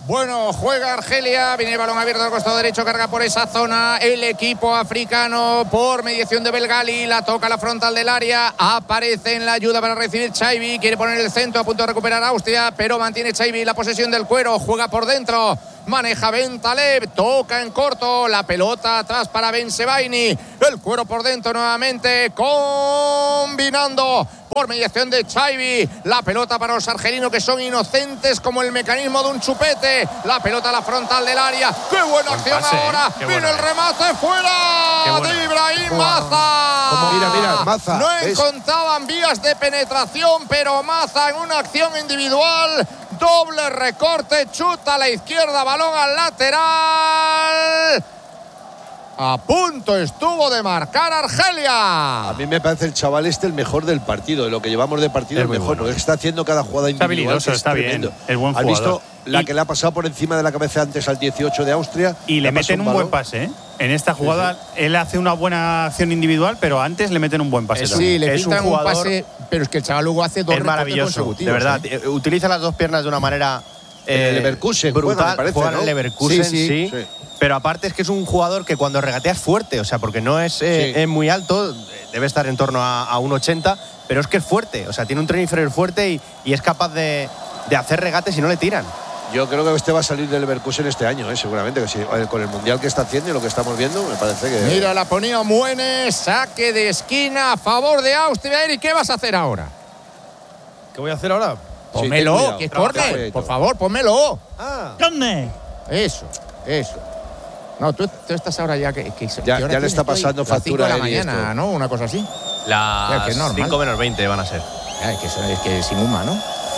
Bueno, juega Argelia, viene el balón abierto al costado derecho, carga por esa zona el equipo africano por mediación de Belgali, la toca a la frontal del área, aparece en la ayuda para recibir Chaibi, quiere poner el centro, a punto de recuperar Austria, pero mantiene Chaibi la posesión del cuero, juega por dentro, maneja Ben Taleb, toca en corto, la pelota atrás para Ben Sebaini, el cuero por dentro nuevamente, combinando por mediación de Chaibi, la pelota para los argelinos que son inocentes como el mecanismo de un chupete, la pelota a la frontal del área, ¡qué buena acción ahora! ¡Viene el remate fuera de Ibrahim Maza! Mira, Maza. No encontraban vías de penetración, pero Maza en una acción individual, doble recorte, chuta a la izquierda, balón al lateral. A punto estuvo de marcar Argelia. A mí me parece el chaval el mejor del partido, de lo que llevamos de partido el mejor, porque está haciendo cada jugada individual. Está bien, el buen jugador. ¿Has visto la que le ha pasado por encima de la cabeza antes al 18 de Austria? Y le meten un buen pase, ¿eh? En esta jugada él hace una buena acción individual, pero antes le meten un buen pase. Sí, le pintan un pase, pero es que el chaval luego hace dos recortes consecutivos. De verdad, utiliza las dos piernas de una manera el Leverkusen brutal. Juega en el Leverkusen, sí. Pero aparte es que es un jugador que cuando regatea es fuerte, o sea, porque no es muy alto, debe estar en torno a 1,80, pero es que es fuerte, o sea, tiene un tren inferior fuerte y es capaz de hacer regates y no le tiran. Yo creo que este va a salir del Leverkusen este año, seguramente, que sí, con el mundial que está haciendo y lo que estamos viendo, me parece que… Mira, la ponía Muene, saque de esquina a favor de Austria. ¿Y qué vas a hacer ahora? ¿Qué voy a hacer ahora? Pónmelo, que es córner, por favor, pónmelo. ¿Dónde? Eso. No, tú estás ahora ya que ya le está pasando factura a la mañana, ¿no? Una cosa así. Las 5 menos 20 van a ser. Es que es inhumano.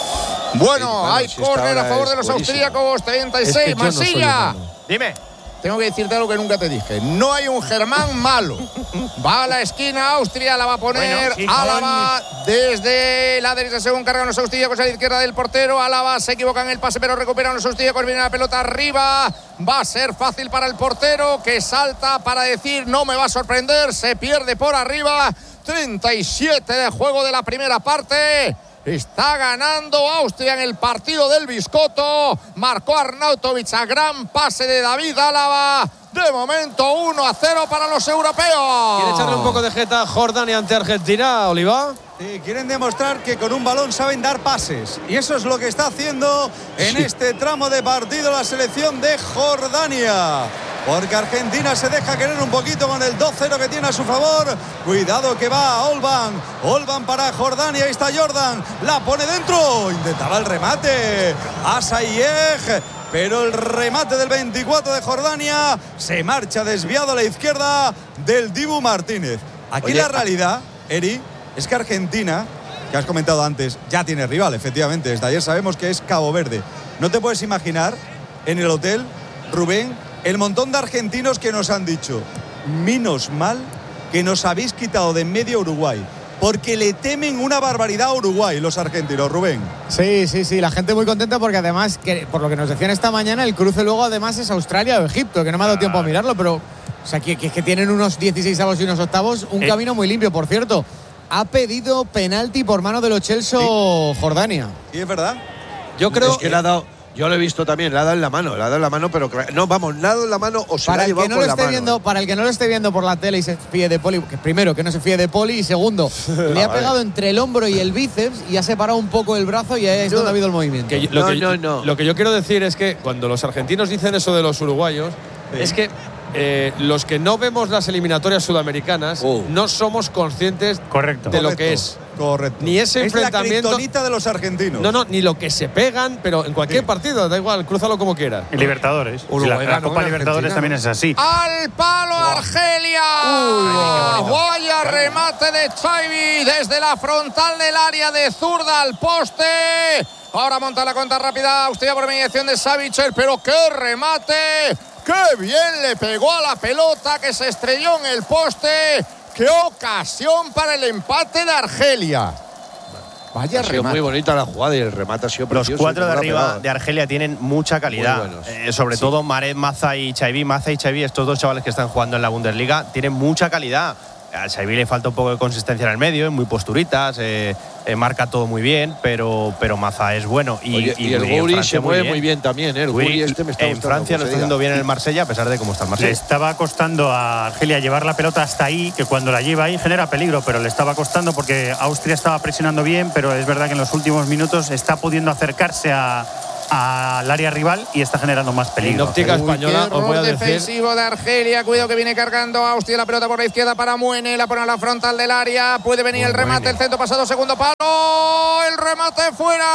Bueno, hay córner a favor de los austríacos, 36, Mansilla. Dime. Tengo que decirte algo que nunca te dije. No hay un Germán malo. Va a la esquina, Austria la va a poner. Álava desde la derecha según cargan los austríacos a la izquierda del portero. Álava se equivoca en el pase, pero recuperan los austríacos. Viene la pelota arriba. Va a ser fácil para el portero que salta para decir no me va a sorprender. Se pierde por arriba. 37 de juego de la primera parte. Está ganando Austria en el partido del Biscotto. Marcó Arnautovic a gran pase de David Álava. De momento 1-0 para los europeos. ¿Quiere echarle un poco de jeta a Jordania ante Argentina, Oliva? Sí, quieren demostrar que con un balón saben dar pases. Y eso es lo que está haciendo en este tramo de partido la selección de Jordania. Porque Argentina se deja querer un poquito con el 2-0 que tiene a su favor. Cuidado que va a Olban para Jordania. Ahí está Jordan. La pone dentro. Intentaba el remate. Asayeg. Pero el remate del 24 de Jordania se marcha desviado a la izquierda del Dibu Martínez. Aquí la realidad, Eri, es que Argentina, que has comentado antes, ya tiene rival, efectivamente. Desde ayer sabemos que es Cabo Verde. No te puedes imaginar en el hotel, Rubén, el montón de argentinos que nos han dicho menos mal que nos habéis quitado de en medio Uruguay. Porque le temen una barbaridad a Uruguay los argentinos, Rubén. Sí, la gente muy contenta porque además, por lo que nos decían esta mañana, el cruce luego además es Australia o Egipto, que no me ha dado tiempo a mirarlo, pero o sea, que tienen unos 16avos y unos octavos, un camino muy limpio, por cierto. Ha pedido penalti por mano de Lo Celso Jordania. ¿Y es verdad? Yo creo es que le ha dado… Yo lo he visto también, le ha dado en la mano, pero no, vamos, le ha dado en la mano o se la ha llevado con la mano. Para el que no lo esté viendo por la tele y se fíe de Poli, que primero, que no se fíe de Poli, y segundo, le ha pegado entre el hombro y el bíceps y ha separado un poco el brazo y ahí es donde ha habido el movimiento. Lo que yo quiero decir es que cuando los argentinos dicen eso de los uruguayos, es que los que no vemos las eliminatorias sudamericanas no somos conscientes de lo que es. Correcto. Ni ese enfrentamiento. Es la kriptonita de los argentinos. No, ni lo que se pegan, pero en cualquier partido, da igual, crúzalo como quieras. En Libertadores. La Copa Libertadores también es así. ¡Al palo Argelia! Vaya remate de Chaibi desde la frontal del área de zurda al poste. Ahora monta la cuenta rápida Austria por mediación de Savitzer, pero ¡qué remate! ¡Qué bien le pegó a la pelota que se estrelló en el poste! ¡Qué ocasión para el empate de Argelia! Vaya remate. Ha sido muy bonita la jugada y el remate ha sido precioso. Los cuatro de arriba de Argelia tienen mucha calidad. Sobre todo Maret, Maza y Chaibi. Maza y Chaibi, estos dos chavales que están jugando en la Bundesliga, tienen mucha calidad. A Shaibi le falta un poco de consistencia en el medio, muy posturitas, marca todo muy bien, pero Maza es bueno. Y el Gouiri se mueve muy bien también, el Gouiri en Francia lo está haciendo bien en el Marsella, a pesar de cómo está el Marsella. Le estaba costando a Argelia llevar la pelota hasta ahí, que cuando la lleva ahí genera peligro, pero le estaba costando porque Austria estaba presionando bien, pero es verdad que en los últimos minutos está pudiendo acercarse al área rival y está generando más peligro. En óptica española, os voy a decir. Defensivo de Argelia, cuidado que viene cargando Austria, la pelota por la izquierda para Muene, la pone a la frontal del área, puede venir el remate, el centro pasado, segundo palo, el remate fuera.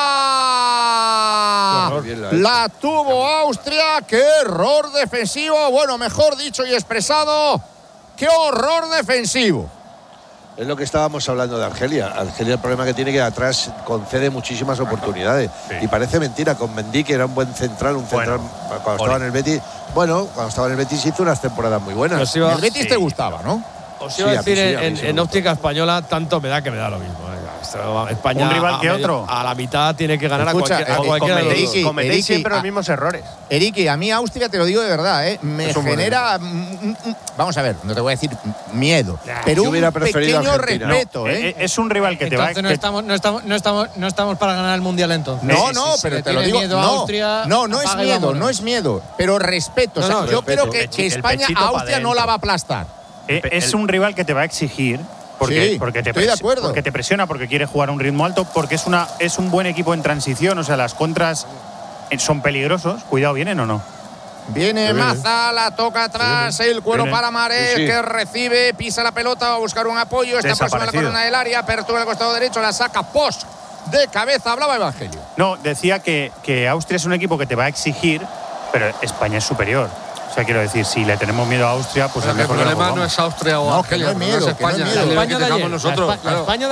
La tuvo Austria, qué error defensivo, bueno, mejor dicho y expresado, qué horror defensivo. Es lo que estábamos hablando de Argelia. Argelia, el problema que tiene que atrás concede muchísimas oportunidades. Sí. Y parece mentira, con Mendy, que era un buen central, cuando estaba en el Betis. Bueno, cuando estaba en el Betis hizo unas temporadas muy buenas. El Betis te gustaba, ¿no? Os iba a decir, en óptica española, tanto me da que me da lo mismo. España, un rival que otro. A la mitad tiene que ganar. Escucha, a cualquiera de los dos. Cometéis siempre los mismos errores. Eriki, a mí Austria, te lo digo de verdad, me genera, vamos a ver, no te voy a decir miedo, pero un pequeño respeto. Es un rival que entonces te va. No estamos para ganar el Mundial entonces. No, pero te lo digo. No es miedo, pero respeto. Yo creo que España a Austria no la va a aplastar. Es un rival que te va a exigir. Porque te presiona, porque quiere jugar a un ritmo alto, porque es un buen equipo en transición. O sea, las contras son peligrosos. Cuidado, ¿vienen o no? Viene Maza, la toca atrás, el cuero para Marek, que recibe, pisa la pelota, va a buscar un apoyo, está próximo a la corona del área, apertura al costado derecho, la saca Posch de cabeza. Hablaba Evangelio. No, decía que Austria es un equipo que te va a exigir, pero España es superior. O sea, quiero decir, si le tenemos miedo a Austria, pues el problema no es Austria o Argelia, no es España. La España de ayer. La España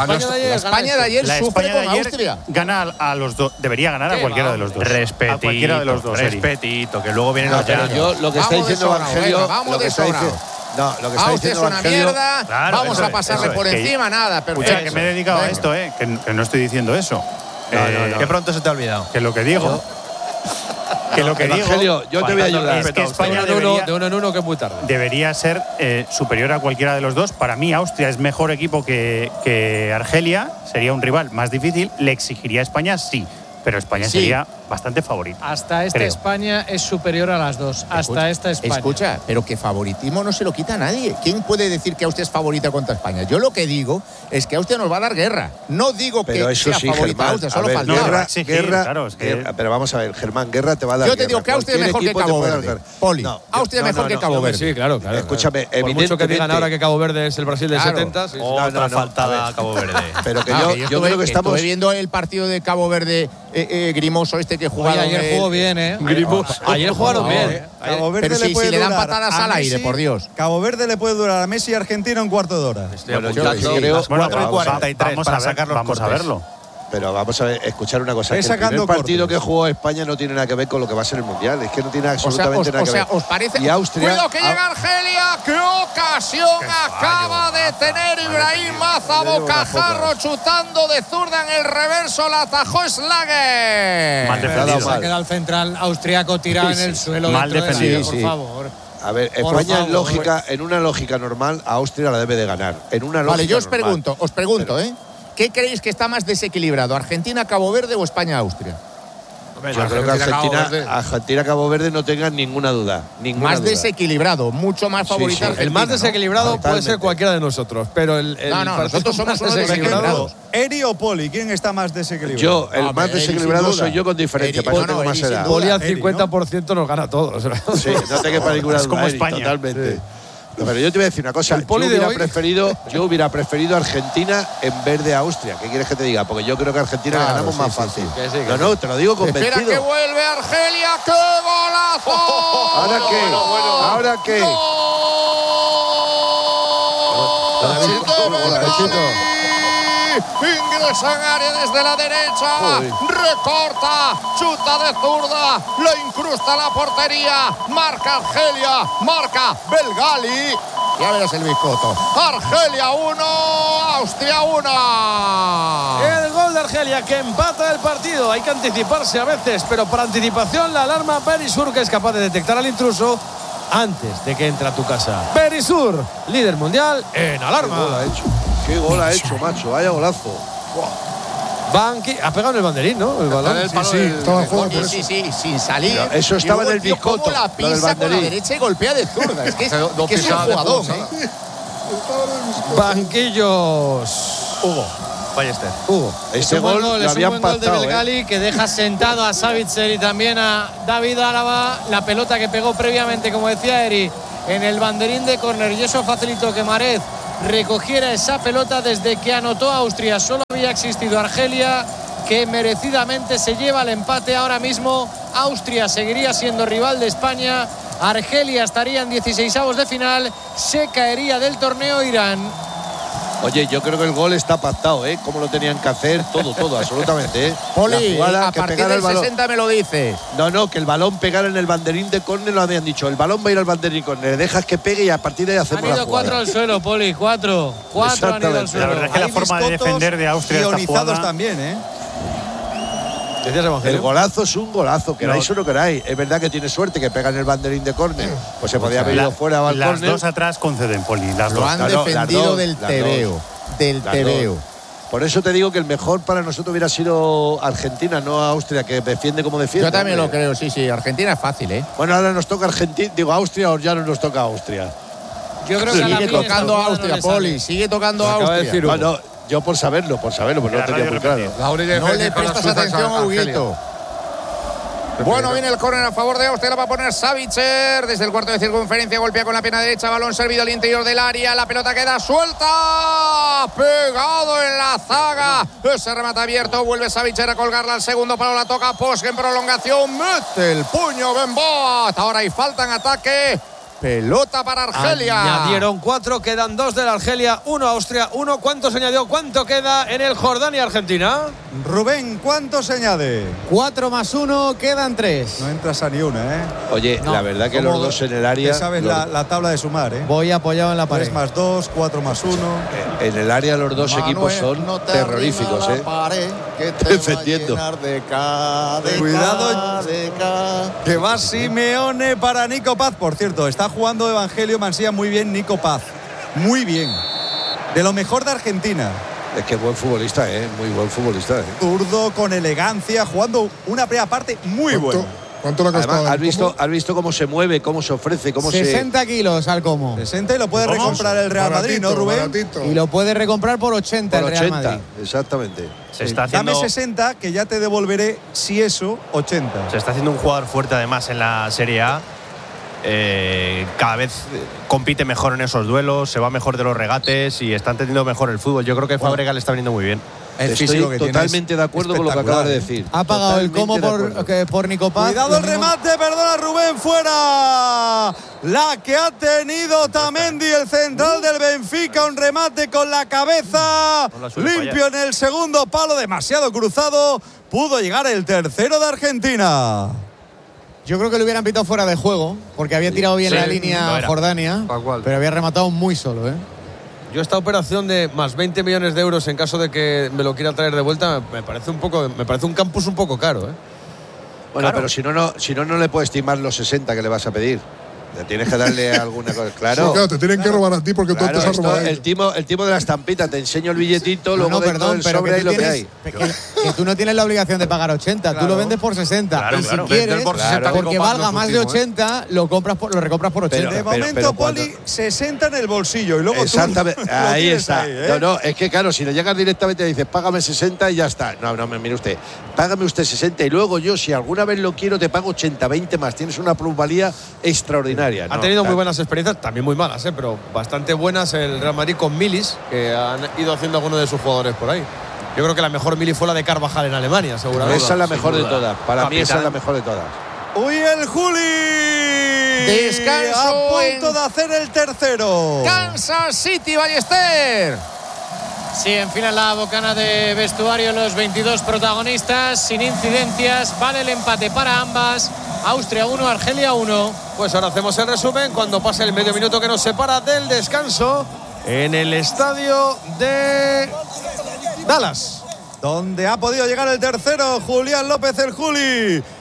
de ayer sufre con Austria. Gana a los dos, debería ganar a cualquiera de los dos. Respetito, que luego vienen los llanos. Yo lo que está diciendo Evangelio, lo que está diciendo una mierda, vamos a pasarle por encima, nada. Escucha, que me he dedicado a esto, que no estoy diciendo eso. Que pronto se te ha olvidado. Que lo que digo. Que lo que Evangelio, digo, yo te voy a ayudar. Es que España de uno en uno, que es muy tarde. Debería ser superior a cualquiera de los dos. Para mí, Austria es mejor equipo que Argelia. Sería un rival más difícil. ¿Le exigiría a España? Sí. Pero España sería bastante favorita. Hasta esta España es superior a las dos. Hasta esta España. Escucha, pero que favoritismo no se lo quita a nadie. ¿Quién puede decir que Austria es favorita contra España? Yo lo que digo es que Austria nos va a dar guerra. No digo pero que eso sea favorita Austria, solo falta. Guerra, pero vamos a ver, Germán, guerra te va a dar. Yo te digo que Austria es mejor que Cabo Verde. Poli, Austria es mejor que Cabo Verde. Sí, claro. Escúchame, por mucho que digan ahora que Cabo Verde es el Brasil del 70. Otra faltada a Cabo Verde. Pero que yo creo que estamos. Estuve viendo el partido de Cabo Verde grimoso este que jugaron. Ayer jugó bien, Ayer jugaron bien. Pero si le dan patadas al aire, por Dios. Cabo Verde le puede durar a Messi y Argentina un cuarto de hora. Bueno, yo creo 4:43 para sacar los Vamos a verlo. Pero vamos a ver, escuchar una cosa. El primer partido que jugó España no tiene nada que ver con lo que va a ser el Mundial. Es que no tiene absolutamente nada que ver. ¿Os parece? Y Austria. Cuidado que llega Argelia. ¡Qué ocasión acaba de tener Ibrahim Maza! Bocajarro chutando de zurda en el reverso. La atajó Schlager. Mal defendido. Se ha quedado el central austriaco tirado en el suelo. Mal defendido. Por favor. A ver, España en una lógica normal a Austria la debe de ganar. En una lógica vale, yo os pregunto, ¿qué creéis que está más desequilibrado? ¿Argentina, Cabo Verde o España, Austria? Yo creo que Argentina, Cabo Verde no tengan ninguna duda. Más desequilibrado, mucho más favorita. El más desequilibrado puede ser cualquiera de nosotros, pero nosotros somos unos desequilibrados. ¿Eri o Poli? ¿Quién está más desequilibrado? Yo, el más desequilibrado soy yo con diferencia. Para eso tengo más edad. Poli al 50% nos gana a todos. Sí, no te quepa ninguna duda. Es como España. Totalmente. Pero yo te voy a decir una cosa. Yo hubiera preferido Argentina en vez de Austria. ¿Qué quieres que te diga? Porque yo creo que Argentina ganamos más fácil. No, te lo digo convencido. Espera que vuelve Argelia. ¡Qué golazo! ¿Ahora qué? Ingresa en área desde la derecha. Recorta. Chuta de zurda. Lo incrusta la portería. Marca Argelia. Marca Belgali. Ya verás el biscoto. Argelia 1, Austria 1. El gol de Argelia que empata el partido. Hay que anticiparse a veces, pero por anticipación la alarma Perisur, que es capaz de detectar al intruso antes de que entre a tu casa. Berisur, líder mundial en alarma. Qué gol ha hecho, macho. Vaya golazo. Ha pegado en el banderín, ¿no? El balón. Estaba en juego. Sí, sin salir. Pero eso estaba en el bizcocho. Cómo la pisa con la derecha y golpea de zurda. Es que es un jugador. Banquillos. Hugo Ballester. Este gol lo habían buen gol de pactado, Belgali que deja sentado a Savitzer y también a David Álava. La pelota que pegó previamente, como decía Eri, en el banderín de córner, y eso facilitó que Marez recogiera esa pelota. Desde que anotó Austria solo había existido Argelia, que merecidamente se lleva el empate. Ahora mismo Austria seguiría siendo rival de España, Argelia estaría en 16avos de final, se caería del torneo Irán. Oye, yo creo que el gol está pactado, ¿eh? Cómo lo tenían que hacer, todo, absolutamente, ¿eh? Poli, a partir del 60 me lo dices. No, que el balón pegara en el banderín de córner, lo habían dicho. El balón va a ir al banderín de córner, le dejas que pegue y a partir de ahí hacemos la jugada. Han ido 4 al suelo, Poli, 4 han ido al suelo. La verdad es que la forma de defender de Austria esta jugada también, ¿eh? El golazo es un golazo, queráis o no queráis. Es verdad que tiene suerte que pega en el banderín de córner. Pues se podía haber ido fuera al córner. Las dos atrás conceden, Poli. Lo han defendido del tebeo. Del tebeo. Por eso te digo que el mejor para nosotros hubiera sido Argentina, no Austria, que defiende como defiende. Yo también lo creo, sí. Argentina es fácil, ¿eh? Bueno, ahora nos toca Argentina, Austria, o ya no nos toca Austria. Yo creo que sigue tocando a Austria, Poli. Sigue tocando a Austria. Bueno, yo por saberlo, pues no lo tenía muy claro. No le prestas atención a Huguito. Bueno, viene el córner a favor de Austria, la va a poner Savitzer desde el cuarto de circunferencia, golpea con la pierna derecha, balón servido al interior del área, la pelota queda suelta, pegado en la zaga, ese remate abierto, vuelve Savitzer a colgarla al segundo palo, la toca Posch en prolongación, mete el puño Benboa, hasta ahora hay falta en ataque. Pelota para Argelia. Añadieron 4, quedan 2 de la Argelia, 1 Austria, 1. ¿Cuánto se añadió? ¿Cuánto queda en el Jordania-Argentina? Rubén, ¿cuánto se añade? 4 más 1, quedan 3. No entras a ni una, ¿eh? Oye, la verdad que los dos en el área. Ya sabes la tabla de sumar, ¿eh? Voy apoyado en la pared. 3 más 2, 4 más 1. En el área los dos equipos son terroríficos, ¿eh? Defendiendo. Cuidado, que va Simeone para Nico Paz. Por cierto, está jugando Evangelio Mansilla muy bien, Nico Paz. Muy bien. De lo mejor de Argentina. Es que buen futbolista, muy buen futbolista. Zurdo, con elegancia, jugando una primera parte muy buena. ¿Cuánto le ha costado? Además, has visto cómo se mueve, cómo se ofrece, cómo 60 kilos al como. 60 y lo puede recomprar el Real Madrid, ¿no, Rubén? Baratito. Y lo puede recomprar por 80 por el Real 80, Madrid. exactamente. Se está haciendo, dame 60 que ya te devolveré, si eso, 80. Se está haciendo un jugador fuerte además en la Serie A. Cada vez compite mejor en esos duelos, se va mejor de los regates y está entendiendo mejor el fútbol. Yo creo que Fábregas le está viniendo muy bien. Estoy totalmente de acuerdo con lo que acabas de decir. Ha pagado el como por Nico Paz. Cuidado el remate, perdona Rubén, fuera. La que ha tenido Otamendi, el central del Benfica, un remate con la cabeza, limpio en el segundo palo, demasiado cruzado. Pudo llegar el tercero de Argentina. Yo creo que lo hubieran pitado fuera de juego, porque había tirado bien la línea Jordania, pero había rematado muy solo, ¿eh? Yo esta operación de más 20 millones de euros en caso de que me lo quiera traer de vuelta me parece un campus un poco caro, ¿eh? Bueno, claro. Pero si no le puedes estimar los 60 que le vas a pedir. Te tienes que darle alguna cosa. Claro. Sí, claro, te tienen que robar a ti porque tú te has robado. El timo de la estampita, te enseño el billetito, luego dentro del sobre ahí lo que hay. Que tú no tienes la obligación de pagar 80, tú lo vendes por 60. Claro, y si quieres, porque valga más de 80, lo recompras por 80. De momento, Poli, 60 en el bolsillo y luego exactamente, tú ahí está. Ahí, ¿eh? No, es que claro, si le llegas directamente y dices, págame 60 y ya está. No, mire usted, págame usted 60 y luego yo, si alguna vez lo quiero, te pago 80, 20 más. Tienes una plusvalía extraordinaria. Ha tenido muy buenas experiencias, también muy malas, pero bastante buenas el Real Madrid con Milis, que han ido haciendo algunos de sus jugadores por ahí. Yo creo que la mejor Mili fue la de Carvajal en Alemania, seguramente. Esa es la mejor de todas. Para mí esa es la mejor de todas. ¡Uy, el Juli! Descanso a punto de hacer el tercero. Kansas City, Ballester. Sí, enfilan la bocana de vestuario los 22 protagonistas, sin incidencias. Vale el empate para ambas. Austria 1, Argelia 1. Pues ahora hacemos el resumen cuando pase el medio minuto que nos separa del descanso en el estadio de Dallas, donde ha podido llegar el tercero, Julián López, el Juli.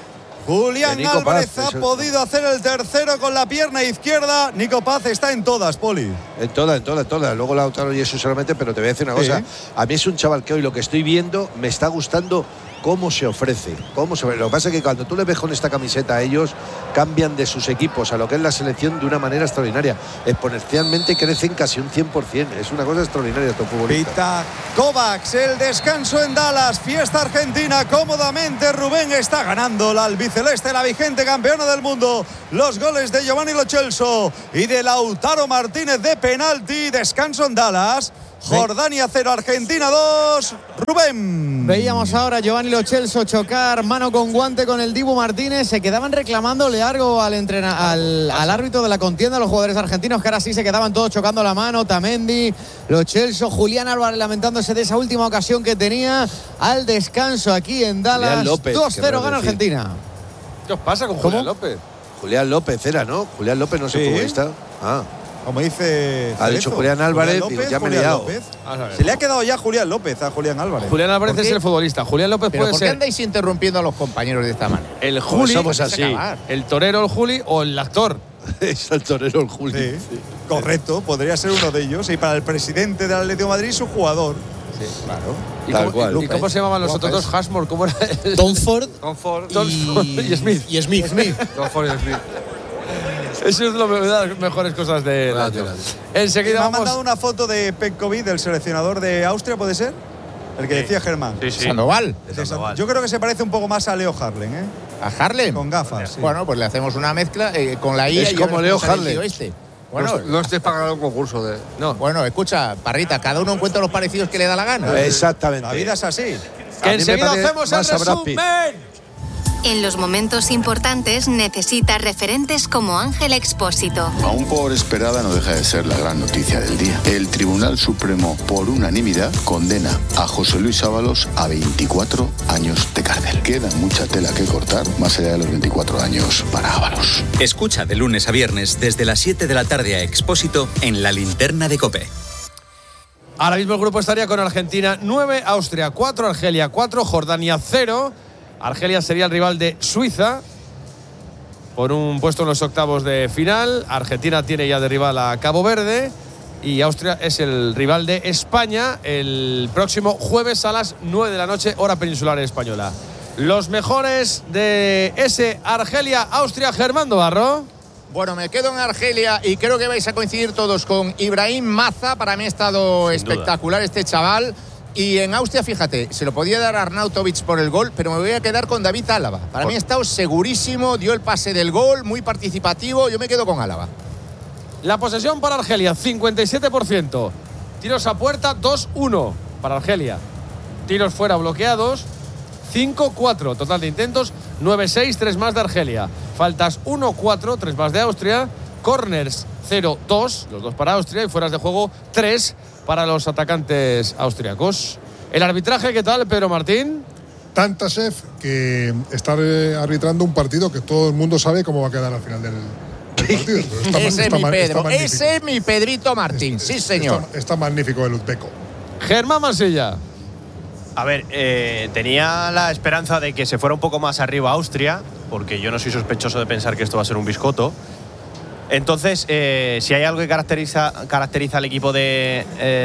Julián Nico Álvarez Paz, ha podido hacer el tercero con la pierna izquierda. Nico Paz está en todas, Poli. En todas. Luego Lautaro y eso solamente, pero te voy a decir una cosa. A mí es un chaval que hoy lo que estoy viendo me está gustando cómo se ofrece. Lo que pasa es que cuando tú le ves con esta camiseta a ellos, cambian de sus equipos a lo que es la selección de una manera extraordinaria. Exponencialmente crecen casi un 100%. Es una cosa extraordinaria estos futbolistas. Pita Kovacs, el descanso en Dallas. Fiesta argentina cómodamente. Rubén está ganando la albiceleste, la vigente campeona del mundo. Los goles de Giovanni Lo Celso y de Lautaro Martínez de penalti. Descanso en Dallas. Jordania 0, Argentina 2. Rubén. Veíamos ahora a Giovanni Lo Celso chocar mano con guante con el Dibu Martínez. Se quedaban reclamándole algo al árbitro de la contienda, los jugadores argentinos, que ahora sí se quedaban todos chocando la mano. Tamendi, Lo Celso, Julián Álvarez lamentándose de esa última ocasión que tenía. Al descanso aquí en Dallas. 2-0 gana Argentina. ¿Qué os pasa con Julián López? Julián López era, ¿no? Julián López no se futbolista. Como dice ha dicho Julián Álvarez, López, digo, ya me he liado. Se le ha quedado ya Julián López a Julián Álvarez. Julián Álvarez es el futbolista. Julián López puede ser. ¿Por qué andáis interrumpiendo a los compañeros de esta manera? El Juli, somos así. El torero, el Juli o el actor. Es el torero, el Juli. Sí. Correcto, podría ser uno de ellos. Y para el presidente del Atlético de Madrid, su jugador. Sí, claro. ¿Y cómo se llamaban los otros dos? Hashmore, ¿cómo era? Tom Ford y Smith. Y Smith. Tom Ford y Smith. Eso es lo de las mejores cosas del año. Enseguida me ha mandado una foto de Petkovic, del seleccionador de Austria, ¿puede ser? El que decía Germán. Sí. Sandoval. Yo creo que se parece un poco más a Leo Harlem, ¿eh? ¿A Harlem? Con gafas. Sí. Bueno, pues le hacemos una mezcla con la IA. Es como Leo Harlem. Bueno, no estés pagando un concurso de. No. Bueno, escucha, Parrita, cada uno encuentra los parecidos que le da la gana. Exactamente. La vida es así. Que enseguida hacemos el resumen. En los momentos importantes necesita referentes como Ángel Expósito. Aún por esperada no deja de ser la gran noticia del día. El Tribunal Supremo, por unanimidad, condena a José Luis Ábalos a 24 años de cárcel. Queda mucha tela que cortar, más allá de los 24 años para Ábalos. Escucha de lunes a viernes desde las 7 de la tarde a Expósito en La Linterna de COPE. Ahora mismo el grupo estaría con Argentina 9, Austria 4, Argelia 4, Jordania 0. Argelia sería el rival de Suiza por un puesto en los octavos de final. Argentina tiene ya de rival a Cabo Verde y Austria es el rival de España el próximo jueves a las 9 de la noche, hora peninsular española. Los mejores de ese Argelia-Austria, Germán Dobarro. Bueno, me quedo en Argelia y creo que vais a coincidir todos con Ibrahim Maza. Para mí ha estado espectacular este chaval. Y en Austria, fíjate, se lo podía dar a Arnautovic por el gol, pero me voy a quedar con David Álava. Para mí ha estado segurísimo, dio el pase del gol, muy participativo. Yo me quedo con Álava. La posesión para Argelia, 57%. Tiros a puerta, 2-1 para Argelia. Tiros fuera bloqueados, 5-4. Total de intentos, 9-6, 3 más de Argelia. Faltas 1-4, 3 más de Austria. Corners, 0-2, los dos para Austria. Y fueras de juego, 3 para los atacantes austriacos. El arbitraje, ¿qué tal, Pedro Martín? Tantashev, que está arbitrando un partido que todo el mundo sabe cómo va a quedar al final del partido. Ese es mi Pedro, ese es mi Pedrito Martín, sí señor. Está magnífico el uzbeco. Germán Mansilla. A ver, tenía la esperanza de que se fuera un poco más arriba Austria, porque yo no soy sospechoso de pensar que esto va a ser un biscotto. Entonces, si hay algo que caracteriza al equipo de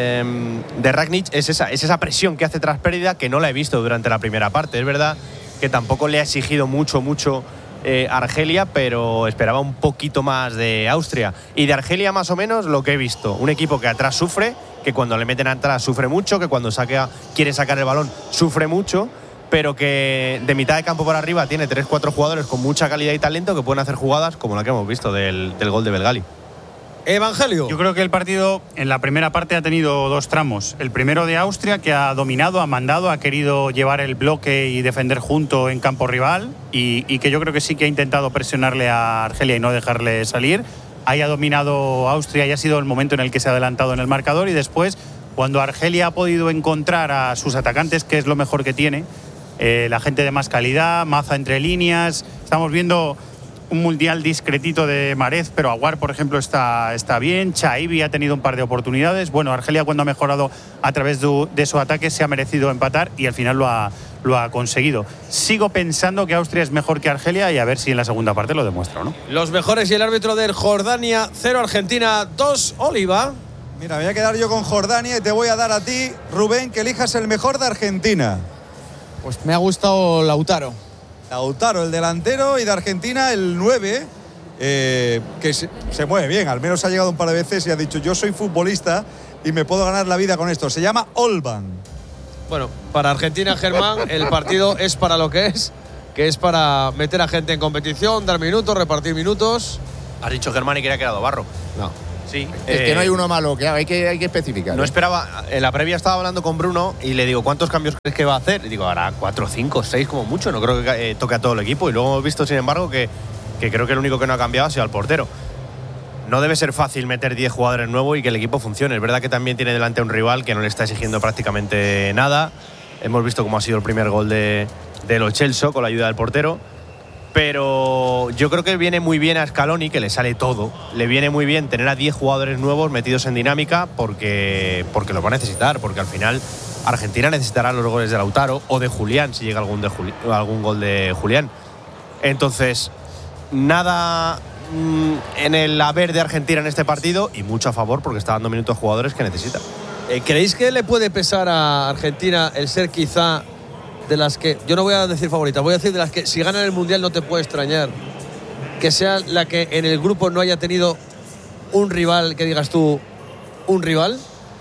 Rangnick es esa presión que hace tras pérdida, que no la he visto durante la primera parte. Es verdad que tampoco le ha exigido mucho Argelia, pero esperaba un poquito más de Austria. Y de Argelia más o menos lo que he visto. Un equipo que atrás sufre, que cuando le meten atrás sufre mucho, que cuando quiere sacar el balón sufre mucho, pero que de mitad de campo por arriba tiene 3-4 jugadores con mucha calidad y talento que pueden hacer jugadas como la que hemos visto del gol de Belgali. Evangelio. Yo creo que el partido en la primera parte ha tenido dos tramos. El primero de Austria, que ha dominado, ha mandado, ha querido llevar el bloque y defender junto en campo rival y que yo creo que sí que ha intentado presionarle a Argelia y no dejarle salir. Ahí ha dominado Austria y ha sido el momento en el que se ha adelantado en el marcador, y después, cuando Argelia ha podido encontrar a sus atacantes, que es lo mejor que tiene, la gente de más calidad, Maza entre líneas. Estamos viendo un mundial discretito de Marez, pero Aguar, por ejemplo, está bien. Chaibi ha tenido un par de oportunidades. Bueno, Argelia, cuando ha mejorado a través de su ataque, se ha merecido empatar y al final lo ha lo ha conseguido. Sigo pensando que Austria es mejor que Argelia y a ver si en la segunda parte lo demuestra, ¿no? Los mejores y el árbitro de Jordania, 0 Argentina, 2 Oliva. Mira, me voy a quedar yo con Jordania y te voy a dar a ti, Rubén, que elijas el mejor de Argentina. Pues me ha gustado Lautaro. Lautaro, el delantero, y de Argentina el 9, que se mueve bien. Al menos ha llegado un par de veces y ha dicho, yo soy futbolista y me puedo ganar la vida con esto. Se llama Olban. Bueno, para Argentina, Germán, el partido es para lo que es para meter a gente en competición, dar minutos, repartir minutos. Has dicho Germán y que ha quedado Barro. No. Sí. Es que no hay uno malo, que hay que especificar. No esperaba. En la previa estaba hablando con Bruno y le digo, ¿cuántos cambios crees que va a hacer? Y digo, hará 4, 5, 6 como mucho. No creo que toque a todo el equipo. Y luego hemos visto, sin embargo, que creo que el único que no ha cambiado ha sido al portero. No debe ser fácil meter 10 jugadores nuevos y que el equipo funcione. Es verdad que también tiene delante a un rival que no le está exigiendo prácticamente nada. Hemos visto cómo ha sido el primer gol de Lo Celso con la ayuda del portero. Pero yo creo que viene muy bien a Scaloni, que le sale todo. Le viene muy bien tener a 10 jugadores nuevos metidos en dinámica porque lo va a necesitar. Porque al final Argentina necesitará los goles de Lautaro o de Julián, si llega algún gol de Julián. Entonces, nada en el haber de Argentina en este partido y mucho a favor porque está dando minutos a jugadores que necesita. ¿Creéis que le puede pesar a Argentina el ser quizá de las que, yo no voy a decir favoritas, voy a decir de las que si ganan el Mundial no te puede extrañar que sea la que en el grupo no haya tenido un rival, que digas tú, un rival?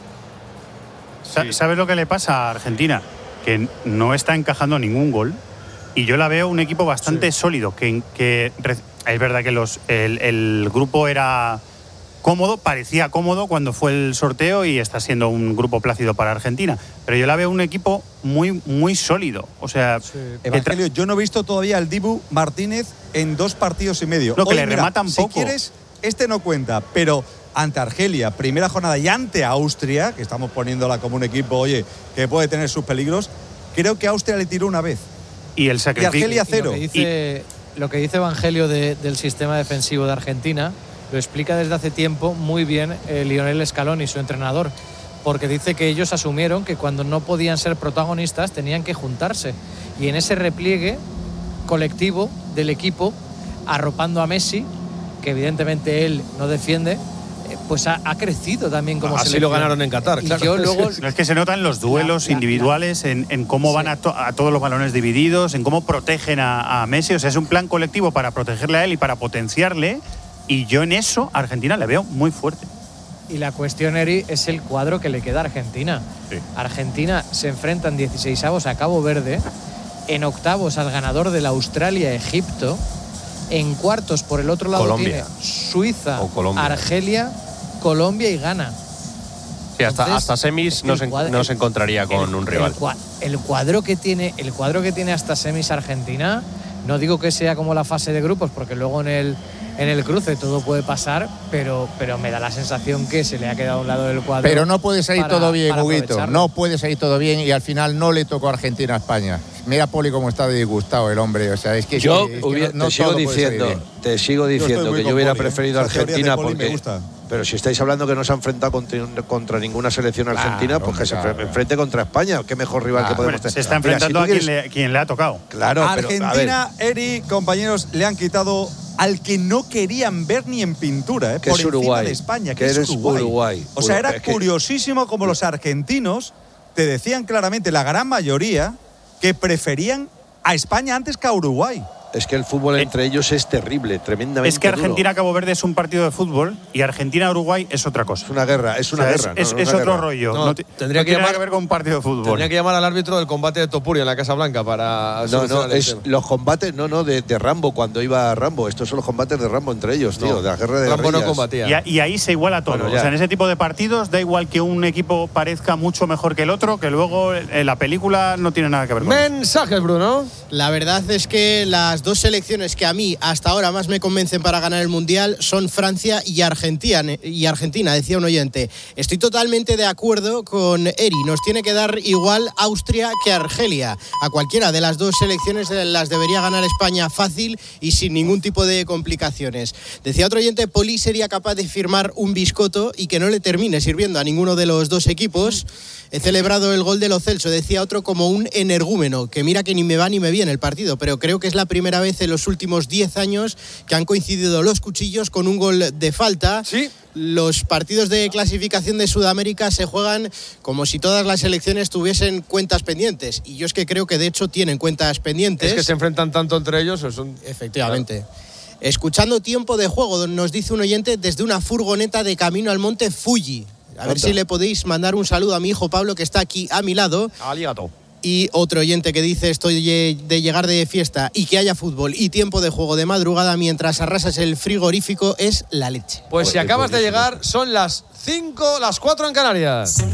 Sí. ¿Sabes lo que le pasa a Argentina? Que no está encajando ningún gol y yo la veo un equipo bastante sólido, que es verdad que el grupo era cómodo, parecía cómodo cuando fue el sorteo y está siendo un grupo plácido para Argentina. Pero yo la veo un equipo muy, muy sólido. O sea, Evangelio, yo no he visto todavía al Dibu Martínez en 2 partidos y medio. Lo que le rematan poco. Si quieres, este no cuenta, pero ante Argelia, primera jornada, y ante Austria, que estamos poniéndola como un equipo, oye, que puede tener sus peligros, creo que Austria le tiró una vez. Y el sacrificio. Y Argelia 0. Lo que dice Evangelio del sistema defensivo de Argentina lo explica desde hace tiempo muy bien Lionel Scaloni, su entrenador, porque dice que ellos asumieron que cuando no podían ser protagonistas tenían que juntarse, y en ese repliegue colectivo del equipo, arropando a Messi, que evidentemente él no defiende, pues ha crecido también como selección. Así lo ganaron en Qatar, claro. Yo luego, es que se notan los duelos individuales, en cómo van a todos los balones divididos, en cómo protegen a Messi. O sea, es un plan colectivo para protegerle a él y para potenciarle. Y yo en eso a Argentina le veo muy fuerte. Y la cuestión, Eri, es el cuadro que le queda a Argentina. Sí. Argentina se enfrenta en 16avos a Cabo Verde, en octavos al ganador de la Australia-Egipto, en cuartos por el otro lado Colombia. Tiene Suiza, Argelia, Colombia y Ghana. Sí, hasta semis no se encontraría con un rival. El cuadro que tiene hasta semis Argentina, no digo que sea como la fase de grupos, porque luego en el cruce todo puede pasar, pero me da la sensación que se le ha quedado a un lado del cuadro. Pero no puede salir todo bien, Huguito. No puede salir todo bien y al final no le tocó a Argentina a España. Mira Poli cómo está de disgustado el hombre. O sea, es que te sigo diciendo que yo hubiera preferido a Argentina porque. Pero si estáis hablando que no se ha enfrentado contra ninguna selección argentina, pues que se enfrente contra España. Qué mejor rival que podemos tener. Se está enfrentando a quien le ha tocado. Claro, Argentina, Eri, compañeros, le han quitado al que no querían ver ni en pintura, que por es Uruguay, de España, que es Uruguay. O sea, era curiosísimo como los argentinos te decían claramente, la gran mayoría, que preferían a España antes que a Uruguay. Es que el fútbol entre ellos es terrible, tremendamente. Es que Argentina-Cabo Verde es un partido de fútbol y Argentina-Uruguay es otra cosa. Es una guerra, es una guerra. Es otro rollo. No tendría que ver con un partido de fútbol. Tendría que llamar al árbitro del combate de Topuria en la Casa Blanca para. Es los combates, de Rambo, cuando iba Rambo. Estos son los combates de Rambo entre ellos, tío, de la guerra de Rambo no combatía. Y ahí se iguala todo. Bueno, o sea, en ese tipo de partidos da igual que un equipo parezca mucho mejor que el otro, que luego en la película no tiene nada que ver con Mensajes, Bruno. La verdad es que las las dos selecciones que a mí hasta ahora más me convencen para ganar el Mundial son Francia y Argentina, decía un oyente. Estoy totalmente de acuerdo con Eri, nos tiene que dar igual Austria que Argelia. A cualquiera de las dos selecciones las debería ganar España fácil y sin ningún tipo de complicaciones. Decía otro oyente, Poli sería capaz de firmar un biscotto y que no le termine sirviendo a ninguno de los dos equipos. He celebrado el gol de Lo Celso, decía otro, como un energúmeno, que mira que ni me va ni me viene el partido, pero creo que es la primera vez en los últimos 10 años que han coincidido los cuchillos con un gol de falta. Sí. Los partidos de clasificación de Sudamérica se juegan como si todas las selecciones tuviesen cuentas pendientes, y yo es que creo que de hecho tienen cuentas pendientes. Es que se enfrentan tanto entre ellos. Efectivamente. Escuchando Tiempo de Juego, nos dice un oyente desde una furgoneta de camino al monte Fuji. A ver si le podéis mandar un saludo a mi hijo Pablo, que está aquí a mi lado. Aligato. Y otro oyente que dice, estoy de llegar de fiesta y que haya fútbol y tiempo de juego de madrugada mientras arrasas el frigorífico es la leche. Pues si acabas de llegar, son las 4 en Canarias.